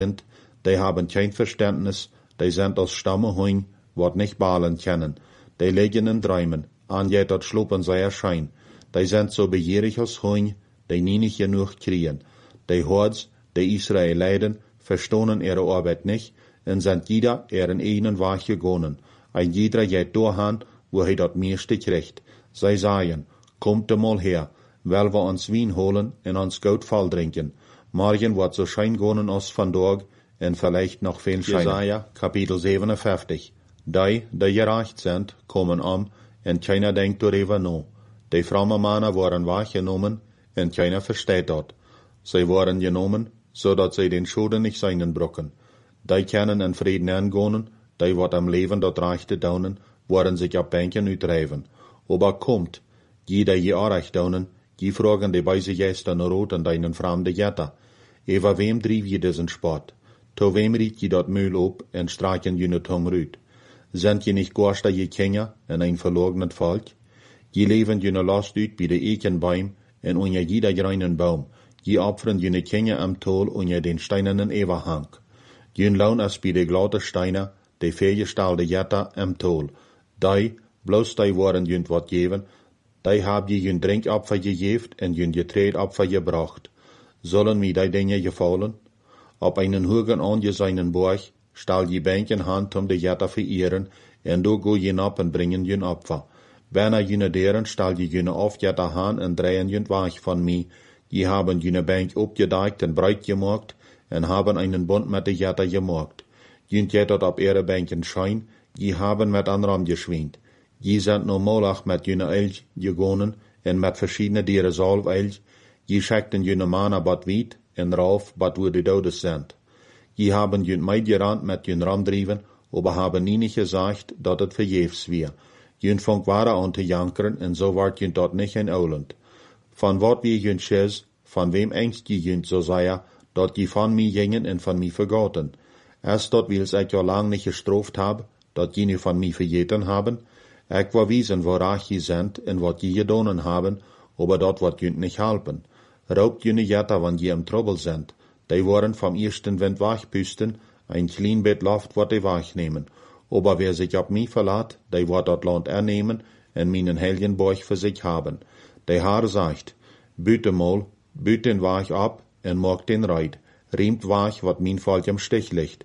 sind, die haben kein Verständnis, die sind aus Stamme heim, wat nicht balen kennen. Die liegen in Träumen, an je dat schlupen sei erschein. Die sind so begierig als heim, die nie nicht genug kriegen. Die Hords, die Israel leiden, verstonen ihre Arbeit nicht, und sind jeder ihren eigenen Weg gegangen. Ein jeder geht dahin, wo er dat meiste kriegt. Sie sagen, kommt mal her, weil wir uns Wein holen und uns gut voll trinken. Morgen wird so schein gehen als vandaag und vielleicht noch viel scheiner. Jesaja, Kapitel 57. Die gerecht sind, kommen und keiner denkt darüber nach. Die frommen Männer waren wahrgenommen und keiner versteht dort. Sie waren genommen, so dass sie den Schulden nicht seinen brocken. Die können in Frieden angehen, die wat am Leben dort rechte daunen, worden sich ab Bänken uitreiven. Aber kommt, jeder je arecht daunen, die fragen die weise Gäste nur rot an deinen fremden Jätter. Über wem trieb je diesen Sport? To wem riet je dat Mühl op en streichen je ne Tung rüt? Sind je nicht Gorster je Kinder en ein verlognet Volk? Je leven je ne Last uit bij de Ekenbaum en unje jeder greinen Baum. Je opfern je ne Kinder am Tol unje den steinernen Everhang. Je laun as bij de glaute Steiner, de veergestalde Jätter am Tol. Die, bloß die waren jünd wat geven, die hab je jün Drinkopfer gegeft en jün Getreidopfer gebracht. Sollen mir die Dinge gefallen? Op einen hohen angesehenen Borg stal je Bänken Hand de Jätter verehren, en do go je op en bringen jün Opfer. Wenn jüne deren stal je jüne oft Jätter han en drehen jün Weich von mi, je haben jüne Bänk opgedeikt en breit gemacht, en haben einen Bund mit de Jätter gemacht. Jünt Jätter op ihre Bänken schein, je haben mit anderen geschwint. Je sind no Molach mit jüne Elch gegonnen, en mit verschiedene Dieren Salvelch, je scheckten jüne Mana bad wiet, en rauf bad wo die Dodes sind. Je haben jünt meid gerannt mit jün Ramdrieven, aber haben nie nicht gesagt, dat het verjefs wir. Jünt fang ware an te jankeren, en so ward jünt dort nicht in Ouland. Van wat wie jünt schiz, van wem engst je jünt so sei, dat je van mi gingen en van mi vergoten. Erst dort wils ich ja lang nicht gestroft hab, dat je nu van mi verjeten haben. Ich war wiesen, woraach je sind en wat je gedonen haben, aber dort wat jünt nicht halpen. Raubt jüne Jätter, wann je im Trouble sind. Die waren vom ersten Wind wachpüsten, ein klein Bett Luft wat die wachnehmen. Aber wer sich ab mi verlat, die wat dat Land ernehmen en meinen Helgenborg für sich haben. Die Haar sagt, büte mal, büt den Wach ab en mag den Reit. Riemt Wach, wat mein Volk im Stich liegt.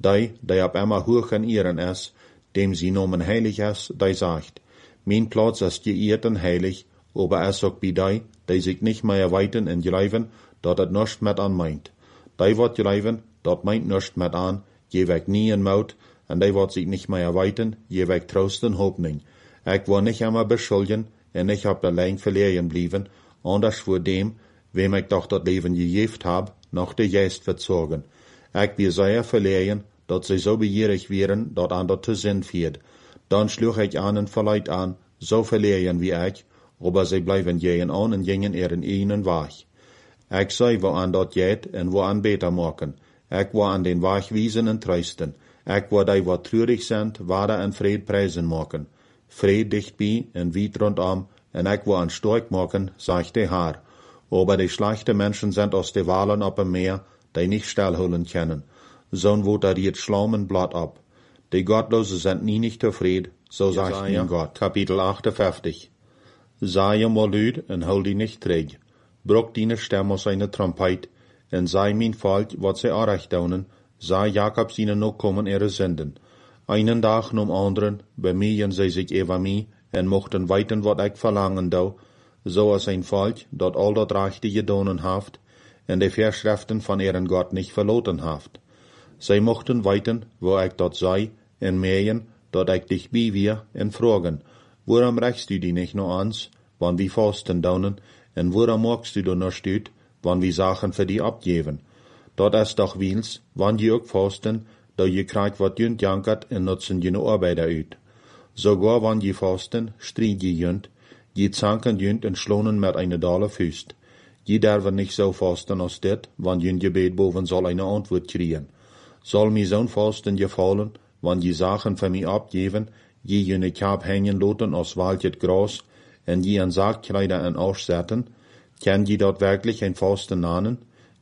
Die ab immer hoch an ihren es, dem sie nomen heilig es, die sagt, mein Platz ist geirrt und heilig, aber es auch bei die sich nicht mehr weiten in greifen, dat het nischt mit an meint. Die wat greifen, dat meint nischt mit an, je weg nie in Maut, en die wat sich nicht mehr weiten, je weg Trost und Hoffnung. Ich war nicht immer beschuldigen, en ich hab allein verlieren blieben, anders vor dem, wem ich doch dat Leben gegeft hab, noch de Geist verzogen. Ich bin sehr verlieren, dat sie so begierig wären, dat ander zu Sinn führt. Dann schlug ich an und verleid an, so verlieren wie ich, aber sie bleiben gehen an und gingen ihren eigenen Weg. Ich sei, wo an dort geht und wo an beter machen. Ich war an den Weg wiesen und trösten. Ich war die, wo traurig sind, Wade und Fried preisen machen. Fried dicht bei und weit rundum, und ich war an stark machen, sagt der Herr. Aber die schlechten Menschen sind aus den Walen op dem Meer, die nicht stillholen können. So wo da riet Schlaumen Blatt ab. Die Gottlose sind nie nicht zufrieden, so sagt mein Gott. Kapitel 58. Sei mal lüd en hol die nicht träg. Bruck deine Stimme aus eine Trompet, en sei mein Volk, wat sie arecht daunen, sei Jakobs ihnen noch kommen ihre Sünden. Einen Tag nom anderen, bemühen sie sich über mich, en mochten weiten, wat ich verlangen dau, so als ein Volk, dat all dat Rechte gedonen haft, en die Verschriften von ihren Gott nicht verloten haft. Sie mochten weiten, wo ich dort sei, en mähen, dat ich dich bei wir, en fragen, warum rächst du die nicht noch ans, wann wir fasten daunen, en warum magst du nicht ut, wann wir Sachen für die abgeben? Dort ist doch wils, wann die auch fasten, da je kriegt wat jünt jankert en nutzen jene Arbeiter ut. Sogar wann je fasten, stried je jünt, je zanken jünt en schlonen mit eine Dalle Füßt. Je derven nicht so fasten als dit, wann jünt Gebet boven soll eine Antwort kriegen. Soll mir so'n Fasten gefallen, wann je Sachen für mich abgeben, je jene Kap hängen loten aus waldet Gras, en je an Sargkleider en Arsch setzen, kann je dort wirklich ein Fasten nahen?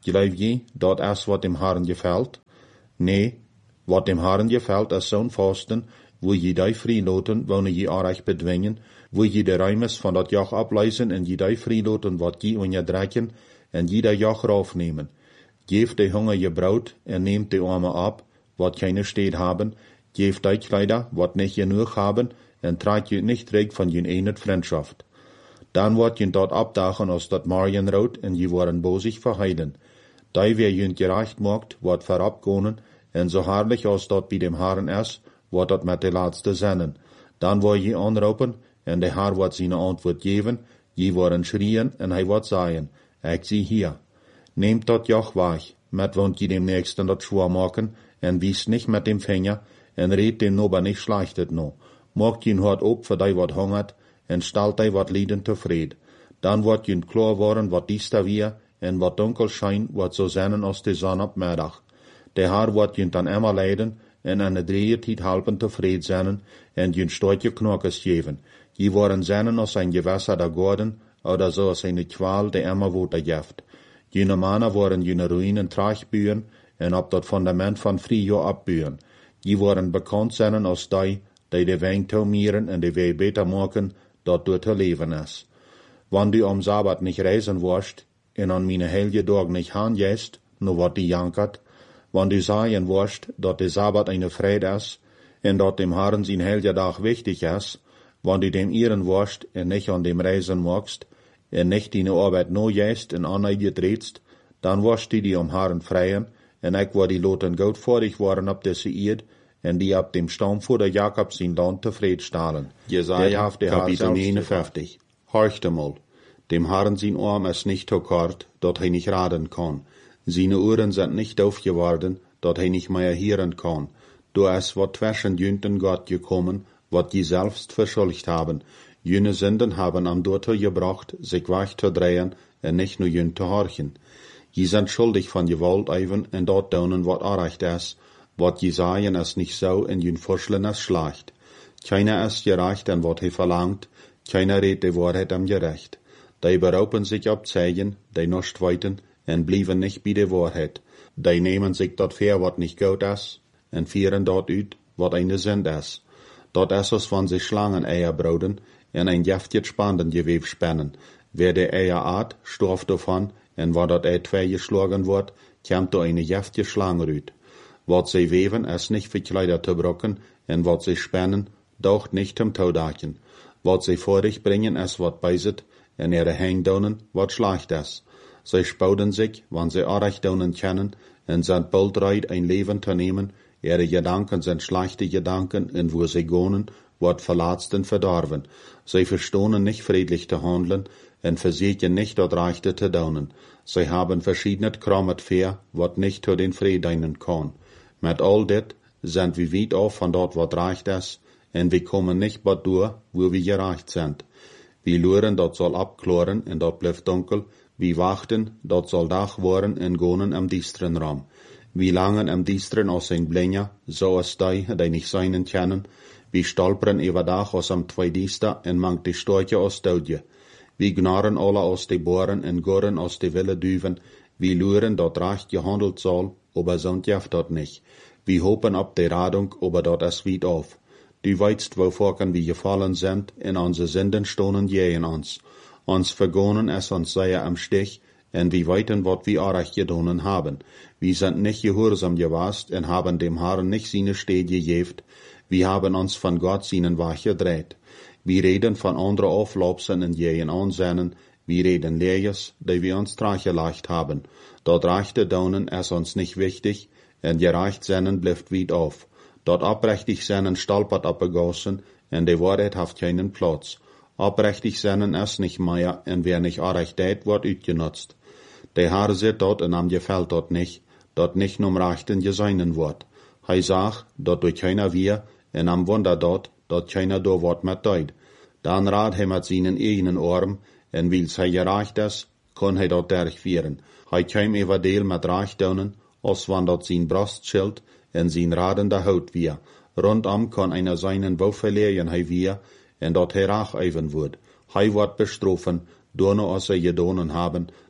Geloof je, dat is wat dem Herrn gefällt? Nee, wat dem Herrn gefällt, is zo'n vasten, wo je die vrijloten, wanneer je arg bedwingen, wo je de ruimes van dat joch ableisen en je die vrijloten wat je on je drekken, en je de joch raufnemen. Geef de Hunger je brood, en neemt de Arme ab, wat keine steed haben, geef die Kleider, wat nicht genug haben, en tragt je nicht reg van je eenet Freundschaft. Dan wordt je dort abdagen als dat Marienrood, en je worden bozig verheiden. Die wer je gerecht maakt, wordt verabgonen, en zo herrlich als dat bij dem Herren is, wordt dat met de laatste zennen. Dan word je aanroepen, en de Herr wordt zijn antwoord geven, je worden schrien, en hij wordt zeggen, ik zie hier. Neemt dat joch weg, met wond je dem Nächsten dat schwaar maken, en wies nicht met dem Finger, en reed dem Nober nicht schlechtet no. Maakt je hart op voor die wat hungert, en stelt die wat lieden tevreden. Dan wordt je klaar worden wat diester weer, en wat donker schijn wordt zo zennen als de zon op middag. De Herr wordt je dan immer leiden, en aan de drieëntijd helpen tevreden zijn, en je stootje knokkes geven. Je worden zennen als een gewässer der Gordon, oder zo als een kwaal die immer water geeft. Jene mannen worden jene ruïnen traagbuien, en op dat fundament van Frio abbuien. Je worden bekend zijn als die de wijn tomieren en de wei beter maken, dat door te leven is. Wanneer du am Sabbat nicht reisen wirst, en an meine heilige Dag nicht handjest, no wat die jankert, wanneer du sagen wirst, dat de Sabbat eine Fried is, en dat dem Herrn zijn heilige Dag wichtig is, wanneer du dem ehren wirst, en nicht an dem reisen magst, en nicht deine Arbeit no jest en an je drehtst, dan wirst du die am Herrn freien, en ik word die loten goed vorig worden op deze eerd, en die op dem Stammvater Jakob zijn land tevreden stellen. Jesaja kapitel 59. Horcht mal, dem Herrn zijn arm is nicht so kort, dat hij nicht raden kann. Seine Ohren sind nicht doof geworden, dat hij nicht mehr hören kann. Du ist wat zwischen jünten Gott gekommen, wat je selbst verschuldigt haben. Jene Sünden haben am Dorte gebracht, sich weg zu drehen, en nicht nur jün zu horchen. Je sind schuldig van Gewalt even, en dat doen wat arrecht is, wat je sagen is nicht so, en jün vorschlen is schlecht. Keiner ist gerecht an wat hij verlangt, keiner redt de Wahrheit am gerecht. Die beroepen sich op Zeigen, die nicht weiten, en blijven nicht bij de Wahrheit. Die nemen sich dat ver wat nicht gut is, en vieren dat uit, wat eine Sünd is. Dat is als van sich Schlangen-Eier broden, en ein jeftig spannend Gewebe spannen. Wer de Eier aat, storft davon, en waar dat Ei twee geschlagen wordt, komt er eine jeftige Schlange uit. Wat zij weven, is nicht für Kleider te brocken, en wat zij spannen, daucht nicht zum Taudachen. Wat zij vor dich bringen, is wat beiset, en ihre Hengdonen, wat schlecht is. Zij spouden sich, wann zij arg donen kennen, en sind baldreid ein Leben te nemen, ihre Gedanken sind schlechte Gedanken, en wo zij gonen, wordt verlaatst en verdorven. Zij verstonen nicht friedlich te handeln, en verseken nicht dat Rechte te donen. Zij haben verschiedene krommet Veer, wat nicht zu den Frieden kann. Met all dit sind wir weit auf von dort, wat recht is, en wir kommen nicht bad durch, wo wir gerecht sind. Wir luren, dat soll abkloren, en dat blijft dunkel. Wir wachten, dat soll Dach worden, en gonen am diesteren Raum. Wir langen am diesteren aus ein Blenja, so als die nicht seinen kennen. Wir stolpern über Dach aus am Zweidiester, en mangt die Storche aus Doodje. Wir gnarren alle aus de Boren en gorren aus de wilde Duven. Wir luren, dat recht gehandelt soll, aber sonst jaft dat nicht. Wir hopen op de Radung, aber dat is weit auf. Du weißt, wovon wir gefallen sind, en onze Sünden stonen jähen uns. Uns vergonen es uns sehr am Stich, en wir weiten, wat wir arg gedonen haben. Wir sind nicht gehorsam gewast, en haben dem Herrn nicht seine Stede gegeft. Wir haben uns von Gott seinen Wach gedreht. Wir reden von anderen Auflaupsen en jähen Ansennen, wir reden Leers, die wir uns trachgeleicht haben. Dort rechte Donen ist uns nicht wichtig, en gerecht sennen bleibt weit auf. Dort abrechtig sennen stolpert abgegossen, en die Wahrheit haft keinen Platz. Abrechtig sennen ist nicht mehr, en wer nicht arrecht deit, wird utgenutzt. Der Herr sieht dort en am gefällt dort nicht nur rechten geseinen wird. Hij sagt, dort durch keiner wir, en am Wunder dort keiner do wird mit deut. Dan raad hij met seinen eigenen Arm, en wils hij gerecht is, kon hij dat durchführen. Hij kwam everdeel met recht donen, als wann dat zijn Brustschild en zijn radende Haut wir. Rundom kon einer seinen Bau verlieren hij wir, en dat hij rach even wordt. Hij wordt bestroffen, door als hij gedonen haben,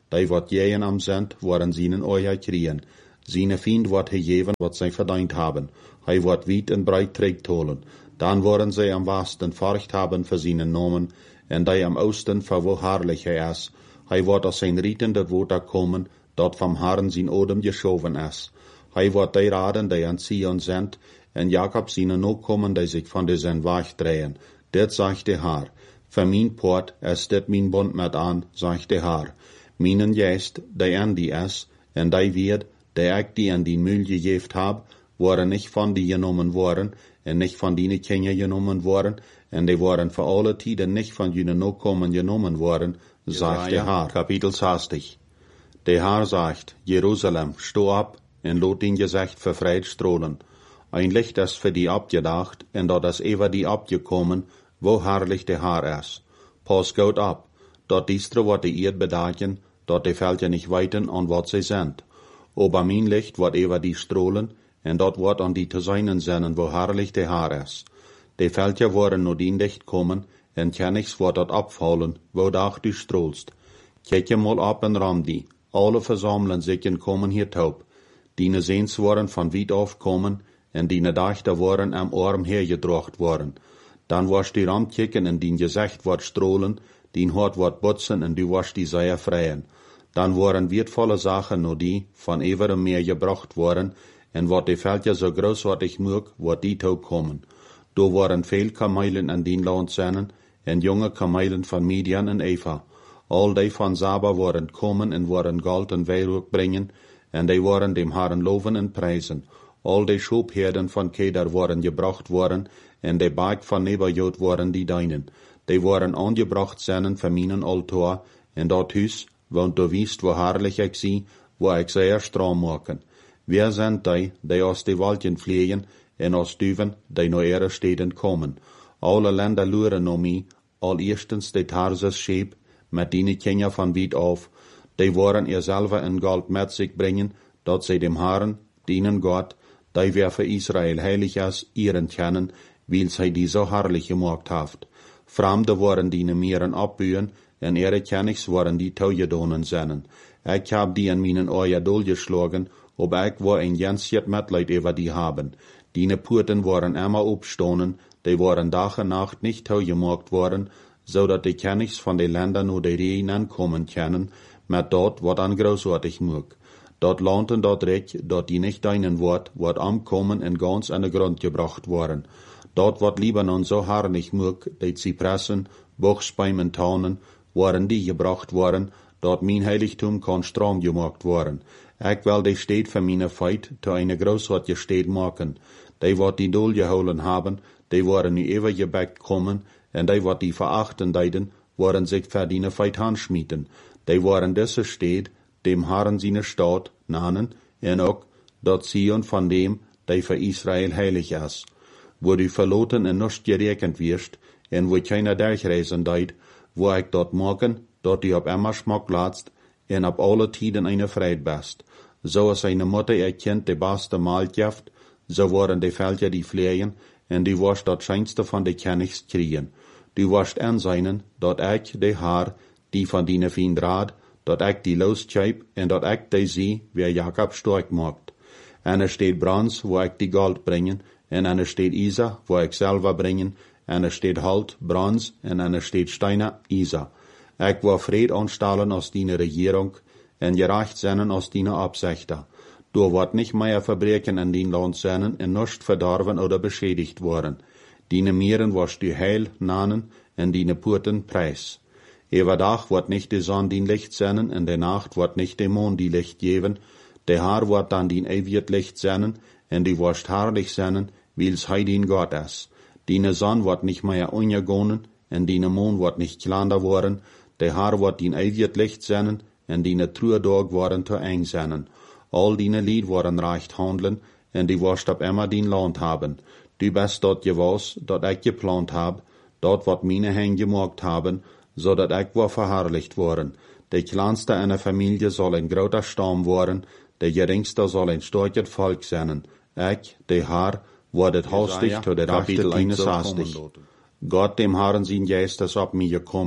die wat jähen am sind, worden seinen Euer kriegen. Seine Fiend wordt gegeven wat zij verdient haben. Hij wordt weit en breit trägt holen. Dan worden zij am Westen furcht haben für seinen Namen, en die am Osten für wo herrlich hij is. Hij wordt aus zijn rietende Woter komen, dat vom Herrn zijn Odem geschoven is. Hij wordt die raden, die an Zion sind, en Jakob seine Nachkommen, die sich von de zijn Weg drehen. Dit zegt de Herr. Für mein Port ist dit mein Bund mit an, zegt de Herr. Meinen Geist, die an die is, en die wird, die ik die an die Müll gegeft hab, worden nicht von die genommen worden, en nicht von die Kinder genommen worden, en die worden für alle Tiden nicht von jenen Nachkommen genommen worden, sagt der Herr. Kapitel 60. Der Herr sagt, Jerusalem, steh ab, en lot din Gesicht verfreit strahlen. Ein Licht ist für die abgedacht, en dort ist über die abgekommen, wo herrlich der Herr ist. Pass gut ab, dort diestre wird die Erd bedagen, dort die Felder nicht weiten an wat sie sind. Aber mein Licht wird über die strahlen, en dort wird an die zu seinen Sinnen, wo herrlich der Herr ist. Die Felder worden nur din Licht kommen, en kennigs wird dort abfallen, wo dach du strahlst. Kijk je mal ab en ram die, alle versammeln sich en kommen hier taub. Dine Sehns worden von weit auf kommen, en dine Dachter worden am Arm hergedrocht worden. Dan wirst die ram kicken en din Gesicht wird strahlen, din Hort wird butzen en du wirst die Seier freien. Dan worden wertvolle Sachen nur die, von everem Meer gebracht worden, en wat die Felder so großartig mög, wird die taub kommen. Do waren veel Kamelen an din Land zijn, en junge Kamelen van Midian en Eva. Al die van Saba waren kommen en waren Gold en Weihrauch bringen, en die waren dem Herrn loven en prijzen. Al die Schubherden van Kedar waren gebracht worden, en die Berg van Nebajot waren die deinen. Die waren angebracht zijn voor mijn altaar, en dat huis, want du wiest, wo herrlich ich sie, wo ich sehr stram maken. Wer sind die aus die Waldjen fliegen, en aus Düven, die naar ihre Städten kommen? Alle Länder luren om mij, al eerstens die Tarsus Scheep, met die Kinder van weit auf, die waren ihr selber in Gold mit sich bringen, dat sie dem Herrn, dienen Gott, die wer für Israel heilig ist, ihren kennen, weil sie die so herrlich gemacht haft. Fremde waren die Meeren abbühen, en ihre Kennigs waren die Taugedonen sennen. Ich hab die in meinen Eier durchgeschlagen, ob ich war ein ganzes Mitleid über die haben. Die Purten waren immer aufstonen, die waren Tag und Nacht nicht taugemacht worden, so dat die Kennigs von den Ländern nur die Rehen ankommen können, mit dort, wat an großartig mög. Dort Land und dort Recht, dort die nicht deinen Wort, wat ankommen en ganz an den Grund gebracht worden. Dort wat Libanon so herrlich mög, die Zypressen, Buchsbäumen, Taunen, waren die gebracht worden, dort mein Heiligtum kann strong gemacht worden. Ich will die Stadt für meine Feit zu eine großartige Stadt machen. Die wat die Dol geholen haben, die waren nie ever gebackt kommen, en die wat die verachten deiden, waren sich für die Feit handschmieden. Die waren diese Stadt, dem Herrn seine Stadt, nahen, en auch dort Zion von dem, die für Israel heilig ist. Wo du verloten en nicht gerechnet wirst, en wo keiner durchreisen deit, wo ich dort morgen, dort die op immer Schmack latzt, en op alle Tiden eine Freit bist. So als eine Mutter ihr Kind die beste Mahl gibt, so waren die Felder die Flehen, en die wirst dort scheinste von de Kennigs kriegen. Du wirst anseinen, dort ich die Haar, die von dine Fiend rad, dort ich die losscheib, en dort ich die sie, wer Jakob stark macht. Einer steht Brans, wo ich die Gold bringen, en einer steht Isa, wo ich selber bringen, einer steht Halt, Brans, en einer steht Steiner, Isa. Ich war Fried anstellen aus dine Regierung, en gerecht seinen aus dine Absichter. Du wird nicht mehr Verbrechen in din Land sein, en nicht verdorben oder beschädigt worden. Dine Mieren wirst du heil nahen, en dine Purten preis. Über Tag wird nicht die Sonne din Licht sein, en der Nacht wird nicht der Mond die Licht geben. Der Herr wird dann din ewig Licht sein, en du wirst herrlich sein, weil's hei din Gott ist. Dine Sonne wird nicht mehr untergehen, en dine Mond wird nicht kleiner worden. Der Herr wird din ewig Licht sein, en dine Trührdag worden zu eng sein. All dine Lied worden recht handeln, en die wirst ab immer din Land haben. Du bist dort gewas, dort ich geplant hab, dort wat meine Hände gemacht haben, so dat ich war verherrlicht worden. Der kleinste einer Familie soll ein großer Stamm worden, der geringste soll ein starkes Volk sein. Ich, der Herr, wordet hastig zu der Rechte deines hastig. Gott dem Herrn sein Geist ist ab mir gekommen,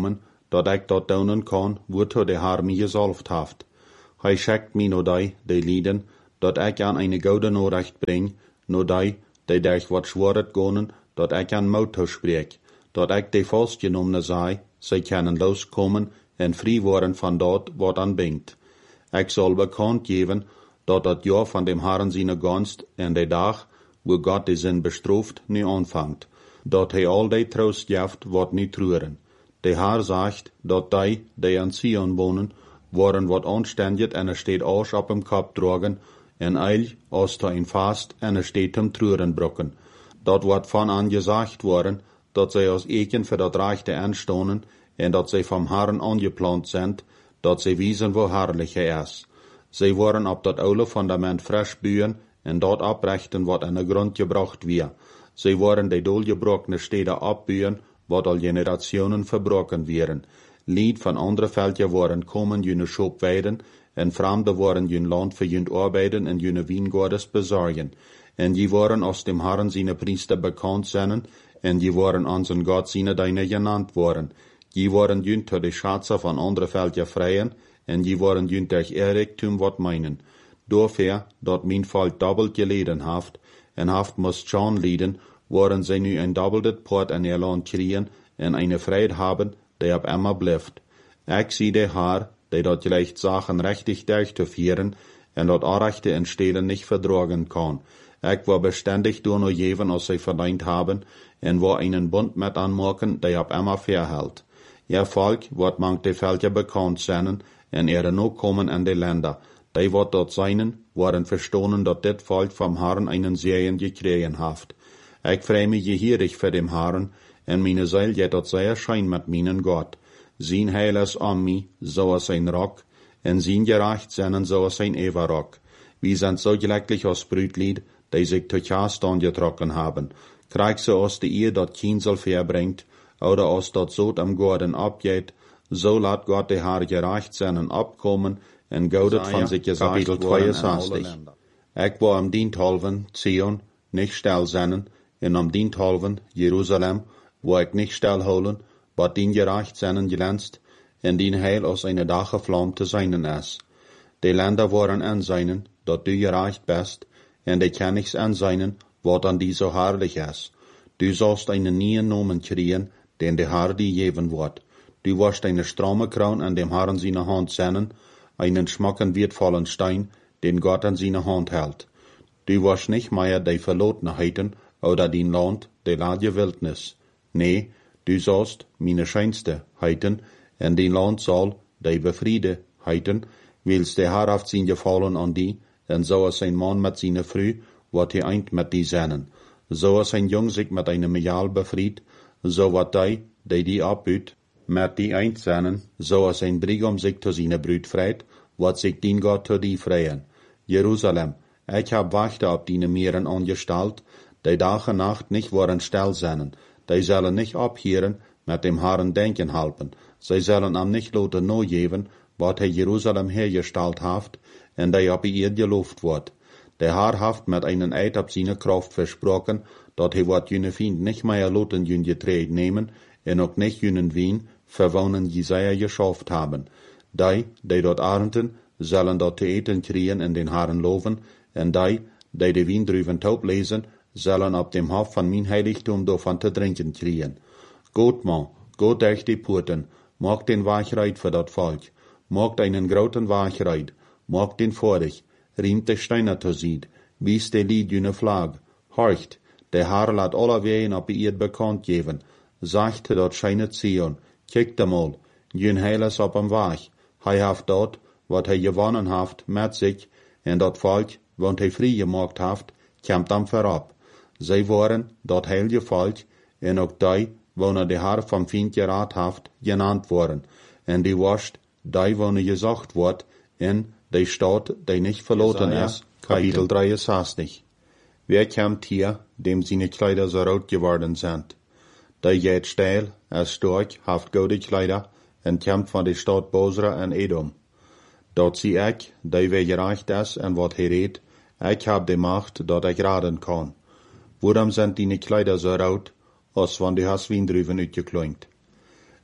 dat ik dat doen kan, woortoe de Haar mij gezalfd heeft. Hij schickt mij no die lieden, dat ik aan een gouden Nachricht breng, no die durch wat schworet gonen, dat ik aan mout spreek, dat ik de vastgenommene zij, zij kunnen loskomen en vrij worden van dat wat aan bingt. Ik zal bekend geven, dat het jaar van dem Herren zijn gunst en de dag, wo God de zin bestraft, nu aanvangt, dat hij al die troost geeft, wat niet treuren. De Heer zegt, dat die aan Sion wonen, worden wat aanständig en er steht Arsch op hem kop dragen, en eil als te een vast en er steht hem treuren brokken. Dat wordt van aan gezegd worden, dat zij als eken voor dat rechte aanstonen, en dat zij vom Herren angeplant zijn, dat zij wiesen wo herrlich hij is. Zij worden op dat oude fundament frisch buien, en dat oprechten wat in de grond gebracht weer. Zij worden de doelgebrochene steden opbuien, wat al generationen verbroken werden. Lied van andere veldje worden komen june schop weiden, en vreemde worden jun land voor jun arbeiden en june wiengordes bezorgen. En die worden als dem Herren zijn priester bekend zijn, en die worden aan zijn God zijn deine genannt worden. Die worden jun tot de schatze van andere veldje vrijen, en die worden jun durch Eriktum wat meinen. Doorver, dat mijn volk doppelt geleden haft, en haft moest schon lieden, worden zij nu een doppeltet poort in ihr land kriegen, en eine vrijheid hebben, die op immer blijft. Ik zie de Haar, die dat gleich Sachen richtig durchzuführen, en dat Arrechte in Stelen nicht verdragen kann. Ik war beständig door no jeven als zij verdient haben, en war einen Bund mit anmaken, die op immer verhält. Ihr Volk wordt mank de veldje bekend zijn, en no komen in de Länder. Die wat dort seinen, worden verstonen, dat dit Volk vom Herren einen Segen gekregen haft. Ik vrij mich gehierig für dem Herren, en meine Seele jet dat sehr schein mit meinen Gott. Zijn Heil is an mij, zoals zijn Rock, en zijn gerecht zijn, zoals zijn Everrock. Wir sind so glücklich als Brütlied, die sich durch Jastan getrocken haben. Krieg so aus die Ehe dat Kinsel verbringt, oder aus dat Sod am Gorden abgeht, so lat Gott de Herr gerecht sein abkommen, en gaudet von sich gesagt worden in alle Länder. Ik war am Dienthalven, Zion, nicht still sein, en am Dienthalven, Jerusalem, wo ik nicht still holen, wat dien gerecht zijn glänzt, en dien Heil aus eine Dache Flamme te seinen is. De Länder waren anseinen, dat du gerecht bist, en de kennigs anseinen, wat an die so herrlich is. Du sollst einen neuen Namen kriegen, den de Herr die geben wird. Du wirst eine stramme Kraun an dem Herrn seine Hand sehen, einen schmacken wertvollen Stein, den Gott an seine Hand hält. Du wirst nicht mehr die Verlotenheiten oder den Land, die lage Wildnis. Nee, du sollst meine scheinste heiten, en den Land soll die befriede heiten, wils der Herr haft sein Gefallen an die, en so als ein Mann mit seiner Früh, wat hij eind met die zennen. So als ein Jung sich mit einem Majal befried, so wat die abüt, met die eind zennen, so als ein Brigam sich zu seiner Brüd freit, wat sich dien Gott zu die freien. Jerusalem, ich hab Wachte auf die Meeren angestalt, die Tag und Nacht nicht waren still sennen, die sollen nicht abhören, mit dem Herrn denken halten, sie sollen am nicht loten no geben, wat Jerusalem hergestellt haft, en die op ihr geloofd wordt. Der Herr haft mit einen Eid ab seine Kraft versprochen, dat wat jene Fiend nicht mehr loten jün getreed nehmen, en ook nicht jünen Wien, verwonnen Jesaja geschafft haben. Die dort arenten, sollen dort te eten kriegen en den Herrn loven, en die de Wien drüben taub lesen, sollen op dem Hof van mijn Heiligtum davon te drinken kriegen. Gut, man, gut durch die Purten, mag den Wachreit für dat Volk, mag einen groten Wachreit, mag den vorig, riemt de Steiner to ziet, wies de Lied jüne Flag, horcht, der Herr laat alle ween op ihr bekannt geven, sagt dat scheinet Zion, kijkt mal, jün Heil is op am Weg, hij haft dat, wat hij gewonnen haft, met zich, en dat Volk, want hij vrij gemaakt haft, komt am verab. Zij waren dat heilige Volk, en ook die, wonen de Herr vom Fiend geraad haft, genannt worden, en die worst, die wonen gezocht wordt, in die Stadt, die nicht verloren ist, Kapitel 63. Wer kommt hier, dem seine Kleider so rot geworden sind? Der geht steil, stark, haft gute Kleider, und kommt von der Stadt Bosra in Edom. Dort sieh ich, die wer gerecht ist, und wat hij redt, ich hab die Macht, dat ich raden kann. Warum sind deine Kleider so rot, als wann du hast Wien drüben uitgekloinkt?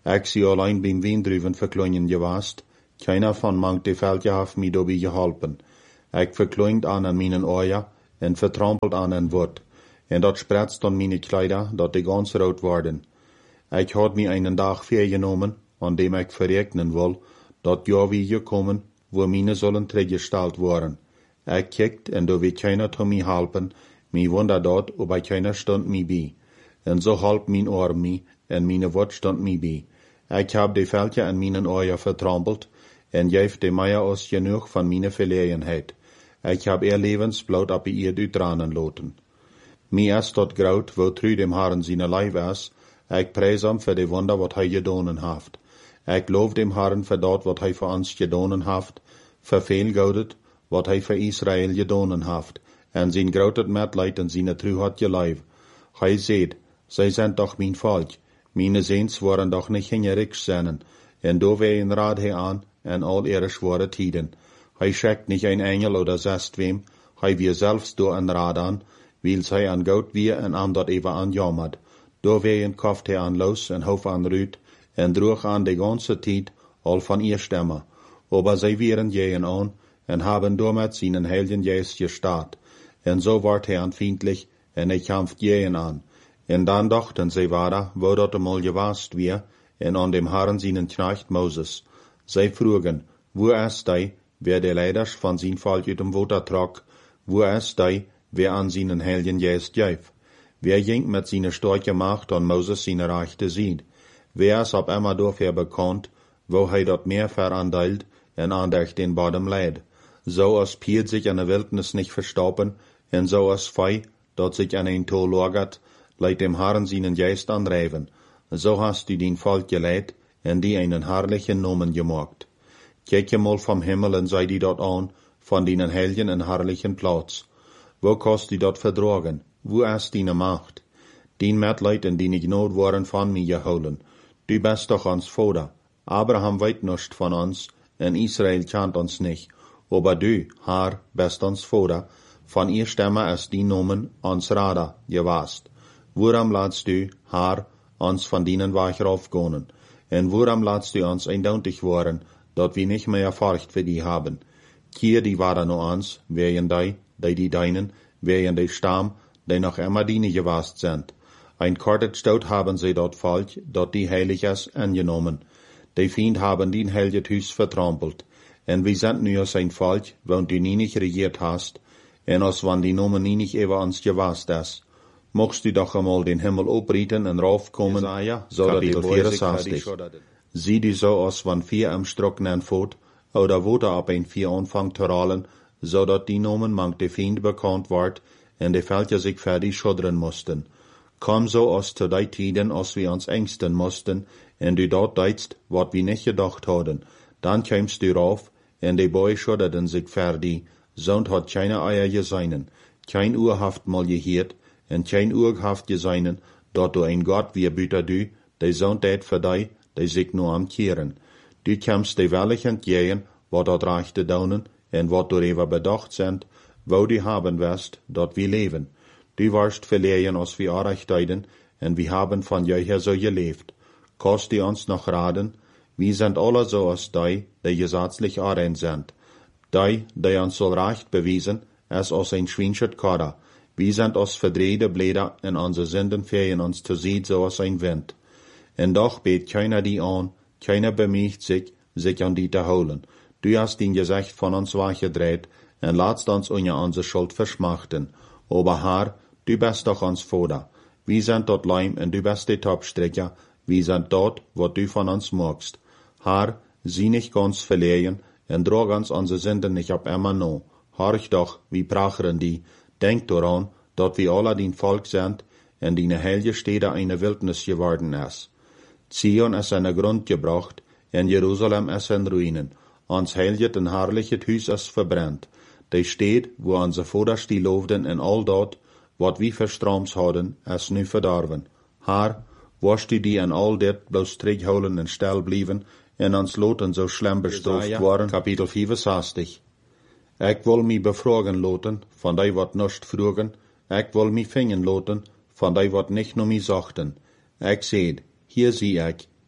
Ik zie allein beim Wiendruven verkleinen gewast. Keiner van mank de veldje heeft mij daarbij geholpen. Ik verkleint aan mijn ogen en vertrampelt aan een woord. En dat spretst aan mijn kleider, dat die ganz rood worden. Ik had mij einen dag vergenomen, an dem ik verrekenen wil, dat ja wie gekommen, wo meine zullen teruggesteld worden. Ik kijkt en do weet keiner te mij helpen, mij wonder dat, ob ik keiner stond mij bij. En zo helpt mijn oor mij, en mijn woord stond mij bij. Ik heb de veldje aan mijn ogen vertrampeld, en geef de mij als genoeg van mijn verlegenheid. Ik heb ihr levensbloed op ihr uittranen loten. Mij is tot groot, wo tru dem Herren zijn lijf is. Ik prijs hem voor de wonder wat hij gedonen heeft. Ik loof dem Herren voor dat wat hij voor ons gedonen heeft, verveelgoudet wat hij voor Israël gedonen heeft, en zijn groot medleid en zijn truheid gelijf. Hij zegt, zij zijn toch mijn volk, mijn zeens worden toch niet hingerig zijn, en do wij raad hij aan, en al ihre schwere tiden. Hij schickt nicht ein Engel oder zest wem, hij wie selbst do een raad aan, wil zij aan goud wie en aan dat even aan jammert. Do wij kauft hij aan los en hof aan ruut, en droeg aan de ganze tijd al van ihr stemmen. Aber zij wieren jeen aan, en haben damit seinen heiligen Geist gestaat. En zo wordt hij aanvriendlich, en hij kämpft jeen aan. En dan dachten zij weiter, wo dat einmal gewast wir, en an dem Herren seinen Knecht Moses. Zij vroegen, wo ist hij, wer de leiders van zijn volk uit dem Water trok, wo ist hij, wer an seinen heiligen Geist geeft. Wer ging mit seiner starke Macht an Moses seine Rechte sieht? Wer ist ab immer dafür bekannt, wo hij dat meer verandeilt en aandacht den Bodem leid? So als Piet sich an der Wildnis nicht verstoppen, en so als Fei, dat sich an ein Tor lagert, leidt dem Herren seinen Geist anreiven. So hast du den Volk geleid, en die einen herrlichen Namen gemacht. Kijk je mal vom Himmel en sei die dort an, von deinen heiligen en herrlichen Platz. Wo kannst du dort verdragen? Wo ist deine Macht? Dien Mitleid en die Gnade waren von mir geholen. Du bist doch ons Vater. Abraham weet nicht von uns, en Israel kennt uns nicht. Aber du, Herr, bist ons Vater. Von ihr Stimme ist die Nomen ons Rader gewast. Worum lässt du, Herr, uns von deinen Weg raufgehen? En worum lässt du uns eindeutig worden, dat wir nicht mehr Furcht für die haben? Kier die waren nur uns, wegen die deinen, wegen die Stamm, die noch immer deine gewast sind. Ein kortet Stout haben sie dort Volk, dat die heilig ist, angenommen. Die Feind haben den heiligen Hus vertrampelt. En wir sind nu als ein Volk, wenn du nie nicht regiert hast, en als wann die Nomen nie nicht über uns gewast ist. Mochtst du doch einmal den Himmel oprieten en raufkommen, so dat die 64. Sieh du so als wann 4 am Strocknen fort, oder wo da ab ein 4 anfangt zu rollen, so dat die Nomen mank de Feind bekannt ward, en de Völker sich fertig schuddern mussten. Komm so aus zu die Tiden, als wir uns ängsten mussten, en du dort deitst, wat wir nicht gedacht hadden. Dann kämst du rauf, en de Boy schudderten sich fertig, sonst hat keine Eier geseinen, kein Uhr haft mal gehört, en kein Uhr haft geseinen, dort du ein Gott wie büter du, de sonst det für die, die sich nur am kehren. Du kämst de wellig entgegen, wat dort reichte daunen, en wat du ever bedacht sind, wo du haben wirst, dort wir leben. Du warst verlegen, als wir Arrechtdeiden, en wir haben von jeher so gelebt. Kannst du uns noch raten? Wir sind alle so als die gesetzlich arrein sind. Die uns soll Recht bewiesen, es als ein Schwinschet Kader. Wir sind als verdrehte Blätter, en unsere Sünden fehlen uns zu sehen, so als ein Wind. En doch bet keiner die an, keiner bemüht sich an die zu holen. Du hast den Gesicht von uns weggedreht, en lässt uns unsere Schuld verschmachten. Aber Herr, du bist doch uns Vater. Wir sind dort Leim, en du bist der Topstricker. Wir sind dort, was du von uns magst. Herr, sieh nicht ganz verlegen, en drag uns unsere Sünden nicht ab immer no. Horch doch, wie prachern die. Denk daran, dat wir alle dein Volk sind, en deine heilige Städte eine Wildnis geworden ist. Zion ist eine Grund gebracht, en Jerusalem ist in Ruinen. Ons heiliges en herrliches Hus ist verbrennt. Die Stadt, wo unsere Vater stilovden en all dort, wat wir verstroms hadden, ist nu verdorven. Herr, warst du die en all dit bloß terugholen en stil blieven, en ons loten so schlimm bestraft worden? Kapitel 65. Ik wil mij bevragen loten, van die wat nicht vroegen, ik wil mij vingen loten, van die wat nicht nur mij zachten. Ik zeid, hier zie ik,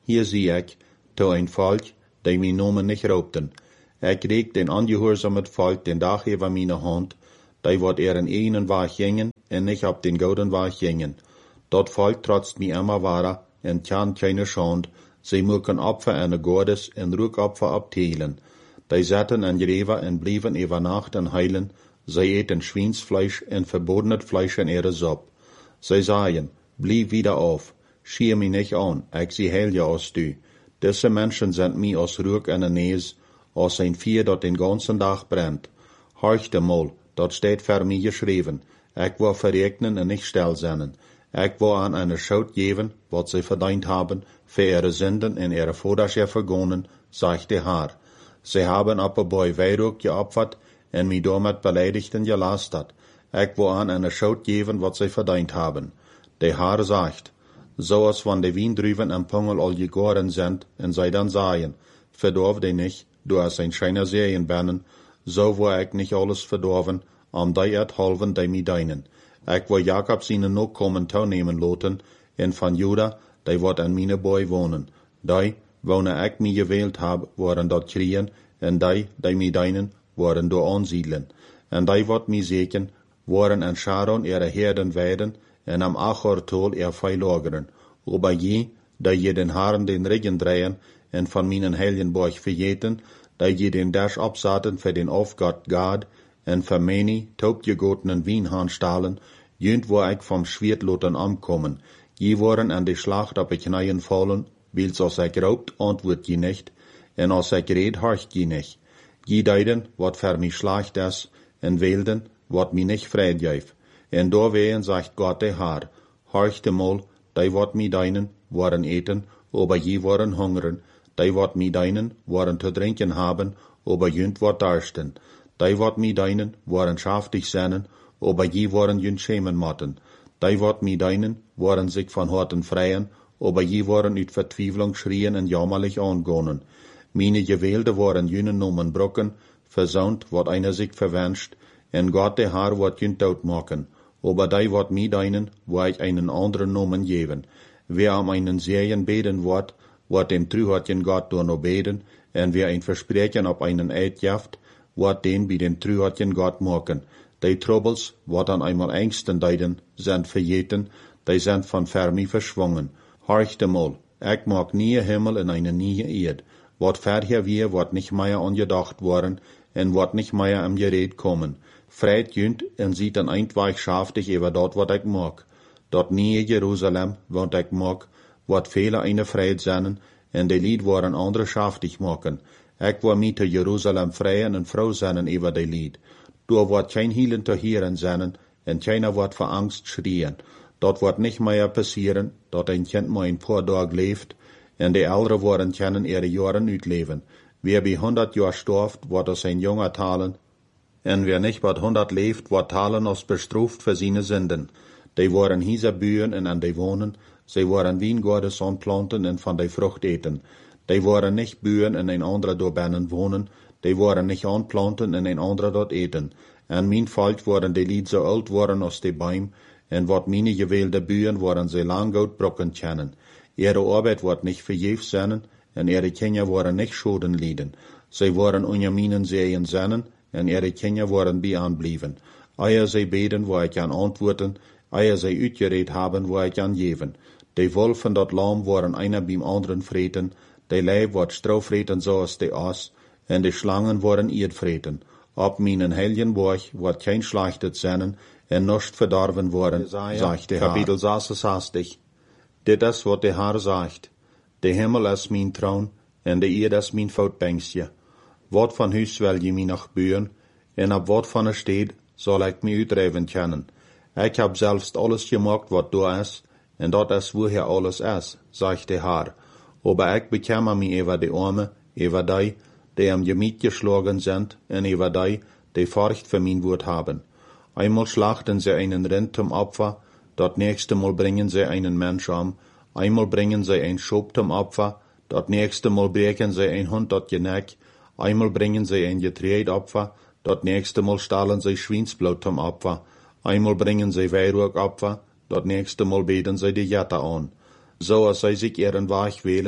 hier zie ik, to een volk, die mijn nomen niet roepten. Ik reek den ongehoorzamen volk den dag over mijn hand, die wordt een enen weg gingen, en niet op den gouden weg gingen. Dat volk trotst mij immer ware, en kan keine schand, zij moeken opfer en godes en rookopfer optelen. Die zetten en greven en blieven over nacht en heilen, zij eten schweinsfleisch en verbodenet Fleisch in ihre Sop. Zij zeiden, blieb wieder auf, schier mich nicht an, ik zie heil je als du. Diese Menschen sind mij als rook en een nees, als een vier dat den ganzen dag brennt. Horchte mal, dat steht voor mij geschreven, ik wil verrekenen en niet stilzennen. Ik wil aan een schout geven, wat zij verdiend hebben, voor ihre Sünden en ihre Vatersche vergonnen, sagt de Herr. Zij hebben op een boy wierook geopfert en mij damit beleidigt en gelastert. Ik wil aan een schout geven, wat zij verdiend hebben. De Herr sagt, zoals van de Wiendruven en Pungel al gegoren sind, en zij dan zeggen, verdorf die nicht, du als ein scheiner Serien bennen, so wil ik nicht alles verdorven, die het halven die mij deinen. Ik wil Jacob zijn nakomen toenemen laten, en van Juda, die wordt aan mijn boy wonen. Die, wonen ik mij gewählt heb, worden dat kriegen, en die mij deinen, worden door aansiedelen. En die wordt mij zeken, worden aan Sharon ihre herden weiden, en am Achortol ihr Feil lagern. Aber je, da je den Haaren den Rücken drehen, en van mijn Heiligenborg vergeten, da je den Dash opzaten für den Aufgott Gad, en für meine taubgegotenen Wienhahn stahlen, jönt wo ik vom Schwertloten ankommen. Je worden an de Schlacht op de knieën fallen, wils als ik raubt, antwoord je nicht, en als ik red, horcht je nicht. Je deiden, wat für mich Schlacht is, en wählden, wat mi nicht Fried geef. En doorween sagt Gott de Herr, horchte mal, die wat mi deinen, waren eten, aber je waren hungern, die wat mi deinen, waren te drinken haben, aber jönt wat darsten. Die wat mi deinen, waren schaftig sennen, aber je waren jönt schämen motten. Die wat mi deinen, waren sich von Horten freien, aber je waren uit Vertwiefelung schrien en jammerlich angonen. Meine Gewählte waren jünen nomen brocken, versaunt, wat einer sich verwünscht, en Gott de Herr wat jönt dood maken. Aber die wat mi deinen, wo ich einen anderen Nomen geben. Wer am einen Serien beten wird, wird dem Trühatjen Gott door no beten, en wer ein Versprechen op einen Eid jaft, wird den bei dem Trühatjen Gott maken. Die Troubles, wat an einmal Ängsten deiden, sind vergeten, die sind von Fermi verschwungen. Horchte mal, ich mag nie Himmel in eine nie Erd. Wat verher wir, wird nicht mehr angedacht worden, en wird nicht mehr am Gerät kommen. Fried jönt en ziet een eindweich schaftig über dort wat ik mag. Dort nie Jerusalem, wat ik mag, wat vele eine Fried zijn, en de lied waren andere schaftig maken. Ik wil mij te Jerusalem vrijen en vrouw zijn über de lied. Door wordt geen hielen te hieren zijn, en keiner wordt voor angst schrien. Dat wordt niet meer passieren, dat een kind maar een paar dagen leeft, en de ouderen worden kennen ihre jaren uitleven. Wie bij 100 jaar storft, wordt als een jonger talen, en wer nicht wat 100 leeft, wordt talen als bestraft voor zijn Sünden. Die worden hier buien en aan die wonen, zij worden wijngaarden aanplanten en van die vrucht eten. Die worden nicht buien en een andere door binnen wonen, die worden nicht aanplanten en een andere dort eten. En mijn volk worden die lied zo oud worden als die boom, en wat meine gewählte buien worden zij lang goed brokken kennen. Ihre Arbeit wordt nicht vergeefs zijn, en ihre Kinder worden nicht Schulden lieden. Zij worden onder mijn zeeën zijn, en ihre Kinder worden bij aanblijven. Eier zij beten, waar ik aan antwoorden, eier zij uitgereed hebben, waar ik aan geven. De wolf en dat lam worden einer beim anderen vreten, de leeuw wordt strauvreten zoals de as, en de slangen worden eerdvreten. Op mijn Heiligenborg wordt geen slachtet zijn, en nicht verdorven worden, sagt de Herr. Kapitel 66. Dit is wat de Herr sagt. De Himmel is mijn troon, en de Erde is mijn voetbankje. Wat van huis wil je mij nog buren, en op wat van een stad zal ik mij uitdrijven kennen. Ik heb zelfs alles gemaakt wat daar is, en dat is woher alles is, sagt de Herr. Aber ik bekemme mij over de armen, over die am Gemiet geschlagen sind, en over die Furcht für mein Wort haben. Einmal schlachten sie einen Rind zum Opfer, dat nächste Mal bringen sie einen Mensch um, einmal bringen sie ein Schub zum Opfer, dat nächste Mal brechen sie ein Hund dat Geneck, einmal bringen sie ein Getreidopfer, dat nächste Mal stahlen sie Schweinsblut zum Opfer, einmal bringen sie Weihrauchopfer, dat nächste Mal beten sie die Jette an. So als sie sich ihren Weg wählen,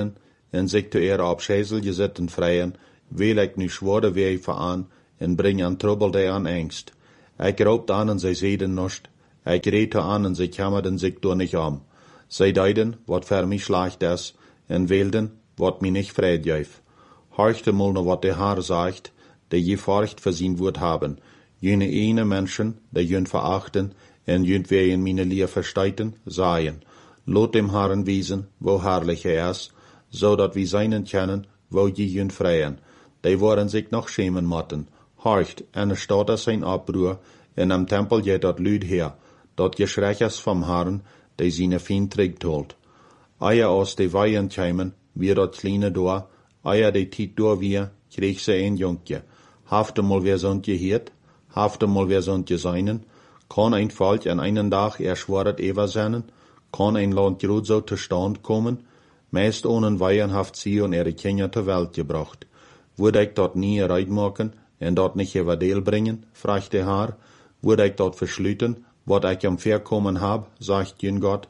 en zich te ihre abschäsel gezitten vrijen, wil ik nu schworde wee veraan, en bring an trubbel die an angst. Ik roopt aan en zij zeiden nost, ik reed aan en zij kammerden zich door niet om. Zij deiden, wat voor mij slecht is, en wilden, wat mij niet vrede geeft. Horchte mal naar wat de Haar zegt, die je furcht voor zijn woord hebben. Jene ene mensen, die jun verachten, en jun wij in meine Leer versteiten, sagen, lot dem Herren wiesen, wo herrlich is, zodat wie seinen kennen, wo je jun vrijen. Die worden zich nog schämen motten. Horcht, en er staat als zijn Abbruch, in am Tempel je dat Lüd her, dat geschrech is vom Herren, die seine Feind trägt holt. Eier aus de Weihen kämen, wie dat kleine door, eier de Tiet door wir, krieg se ein Junkje. Hafte mal wer sontje hiert, hafte mal wer sontje seinen, kann ein Volk an einen Tag erschworet ewer seinen, kann ein Land grad so te stand kommen, meist ohne Weihen haft sie und ihre Kinder zur Welt gebracht. Würde ich dort nie reitmaken en dort nicht über Deel bringen, fragt der Herr, würde ich dort verschlüten, wat ich am Verkommen hab, sagt jün Gott.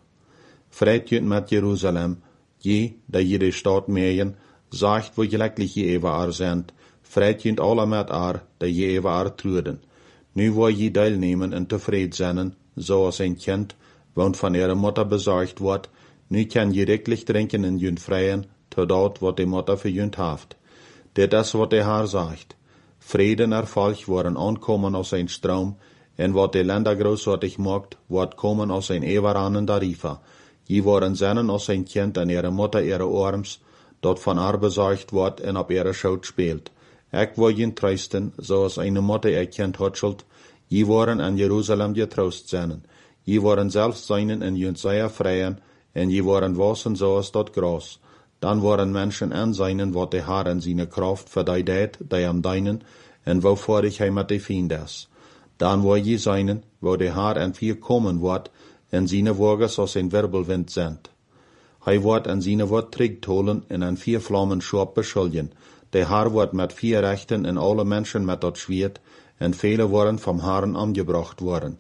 Freit jün mit Jerusalem, je, da jede Stadt mähen, sagt, wo glücklich je ewer ar sind, freit jün alle mit ar, da je ewer ar truden. Nu wo je deelnemen en tevreden zijn, zoals een kind, woont van ihre Mutter besorgt wordt, nu kan je riklich drinken in jün vrijen, tot dat wat de Mutter für jün haft. Dit is wat de Herr sagt. Frieden erfolg worden ankommen aus ein Strom, en wat de Länder großartig macht, wordt kommen aus ein everanender Riefer. Je worden sennen aus ein Kind an ihre Mutter ihre Arms, dat van haar besorgt wordt en op ihre Schoot speelt. Ik wil je trösten, zoals eine Mutter ihr Kind hutschelt, je worden an Jerusalem getrost sennen. Je worden zelfs seinen in jün sehr freien, en je worden wassen zoals dat gras. Dan worden Menschen an seinen, wat de Herr in seine Kraft für die deed, die am deinen, en wovor ich hij met de Fiend is. Dan wo je seinen, wo de Herr en vier kommen wordt, en seine Woges aus ein Wirbelwind sind. Hij wordt an seine Wort trägt holen en an vier Flammen schorp beschuldigen. De Herr wordt met vier Rechten en alle Menschen met dat Schwert, en viele worden vom Herrn angebracht worden.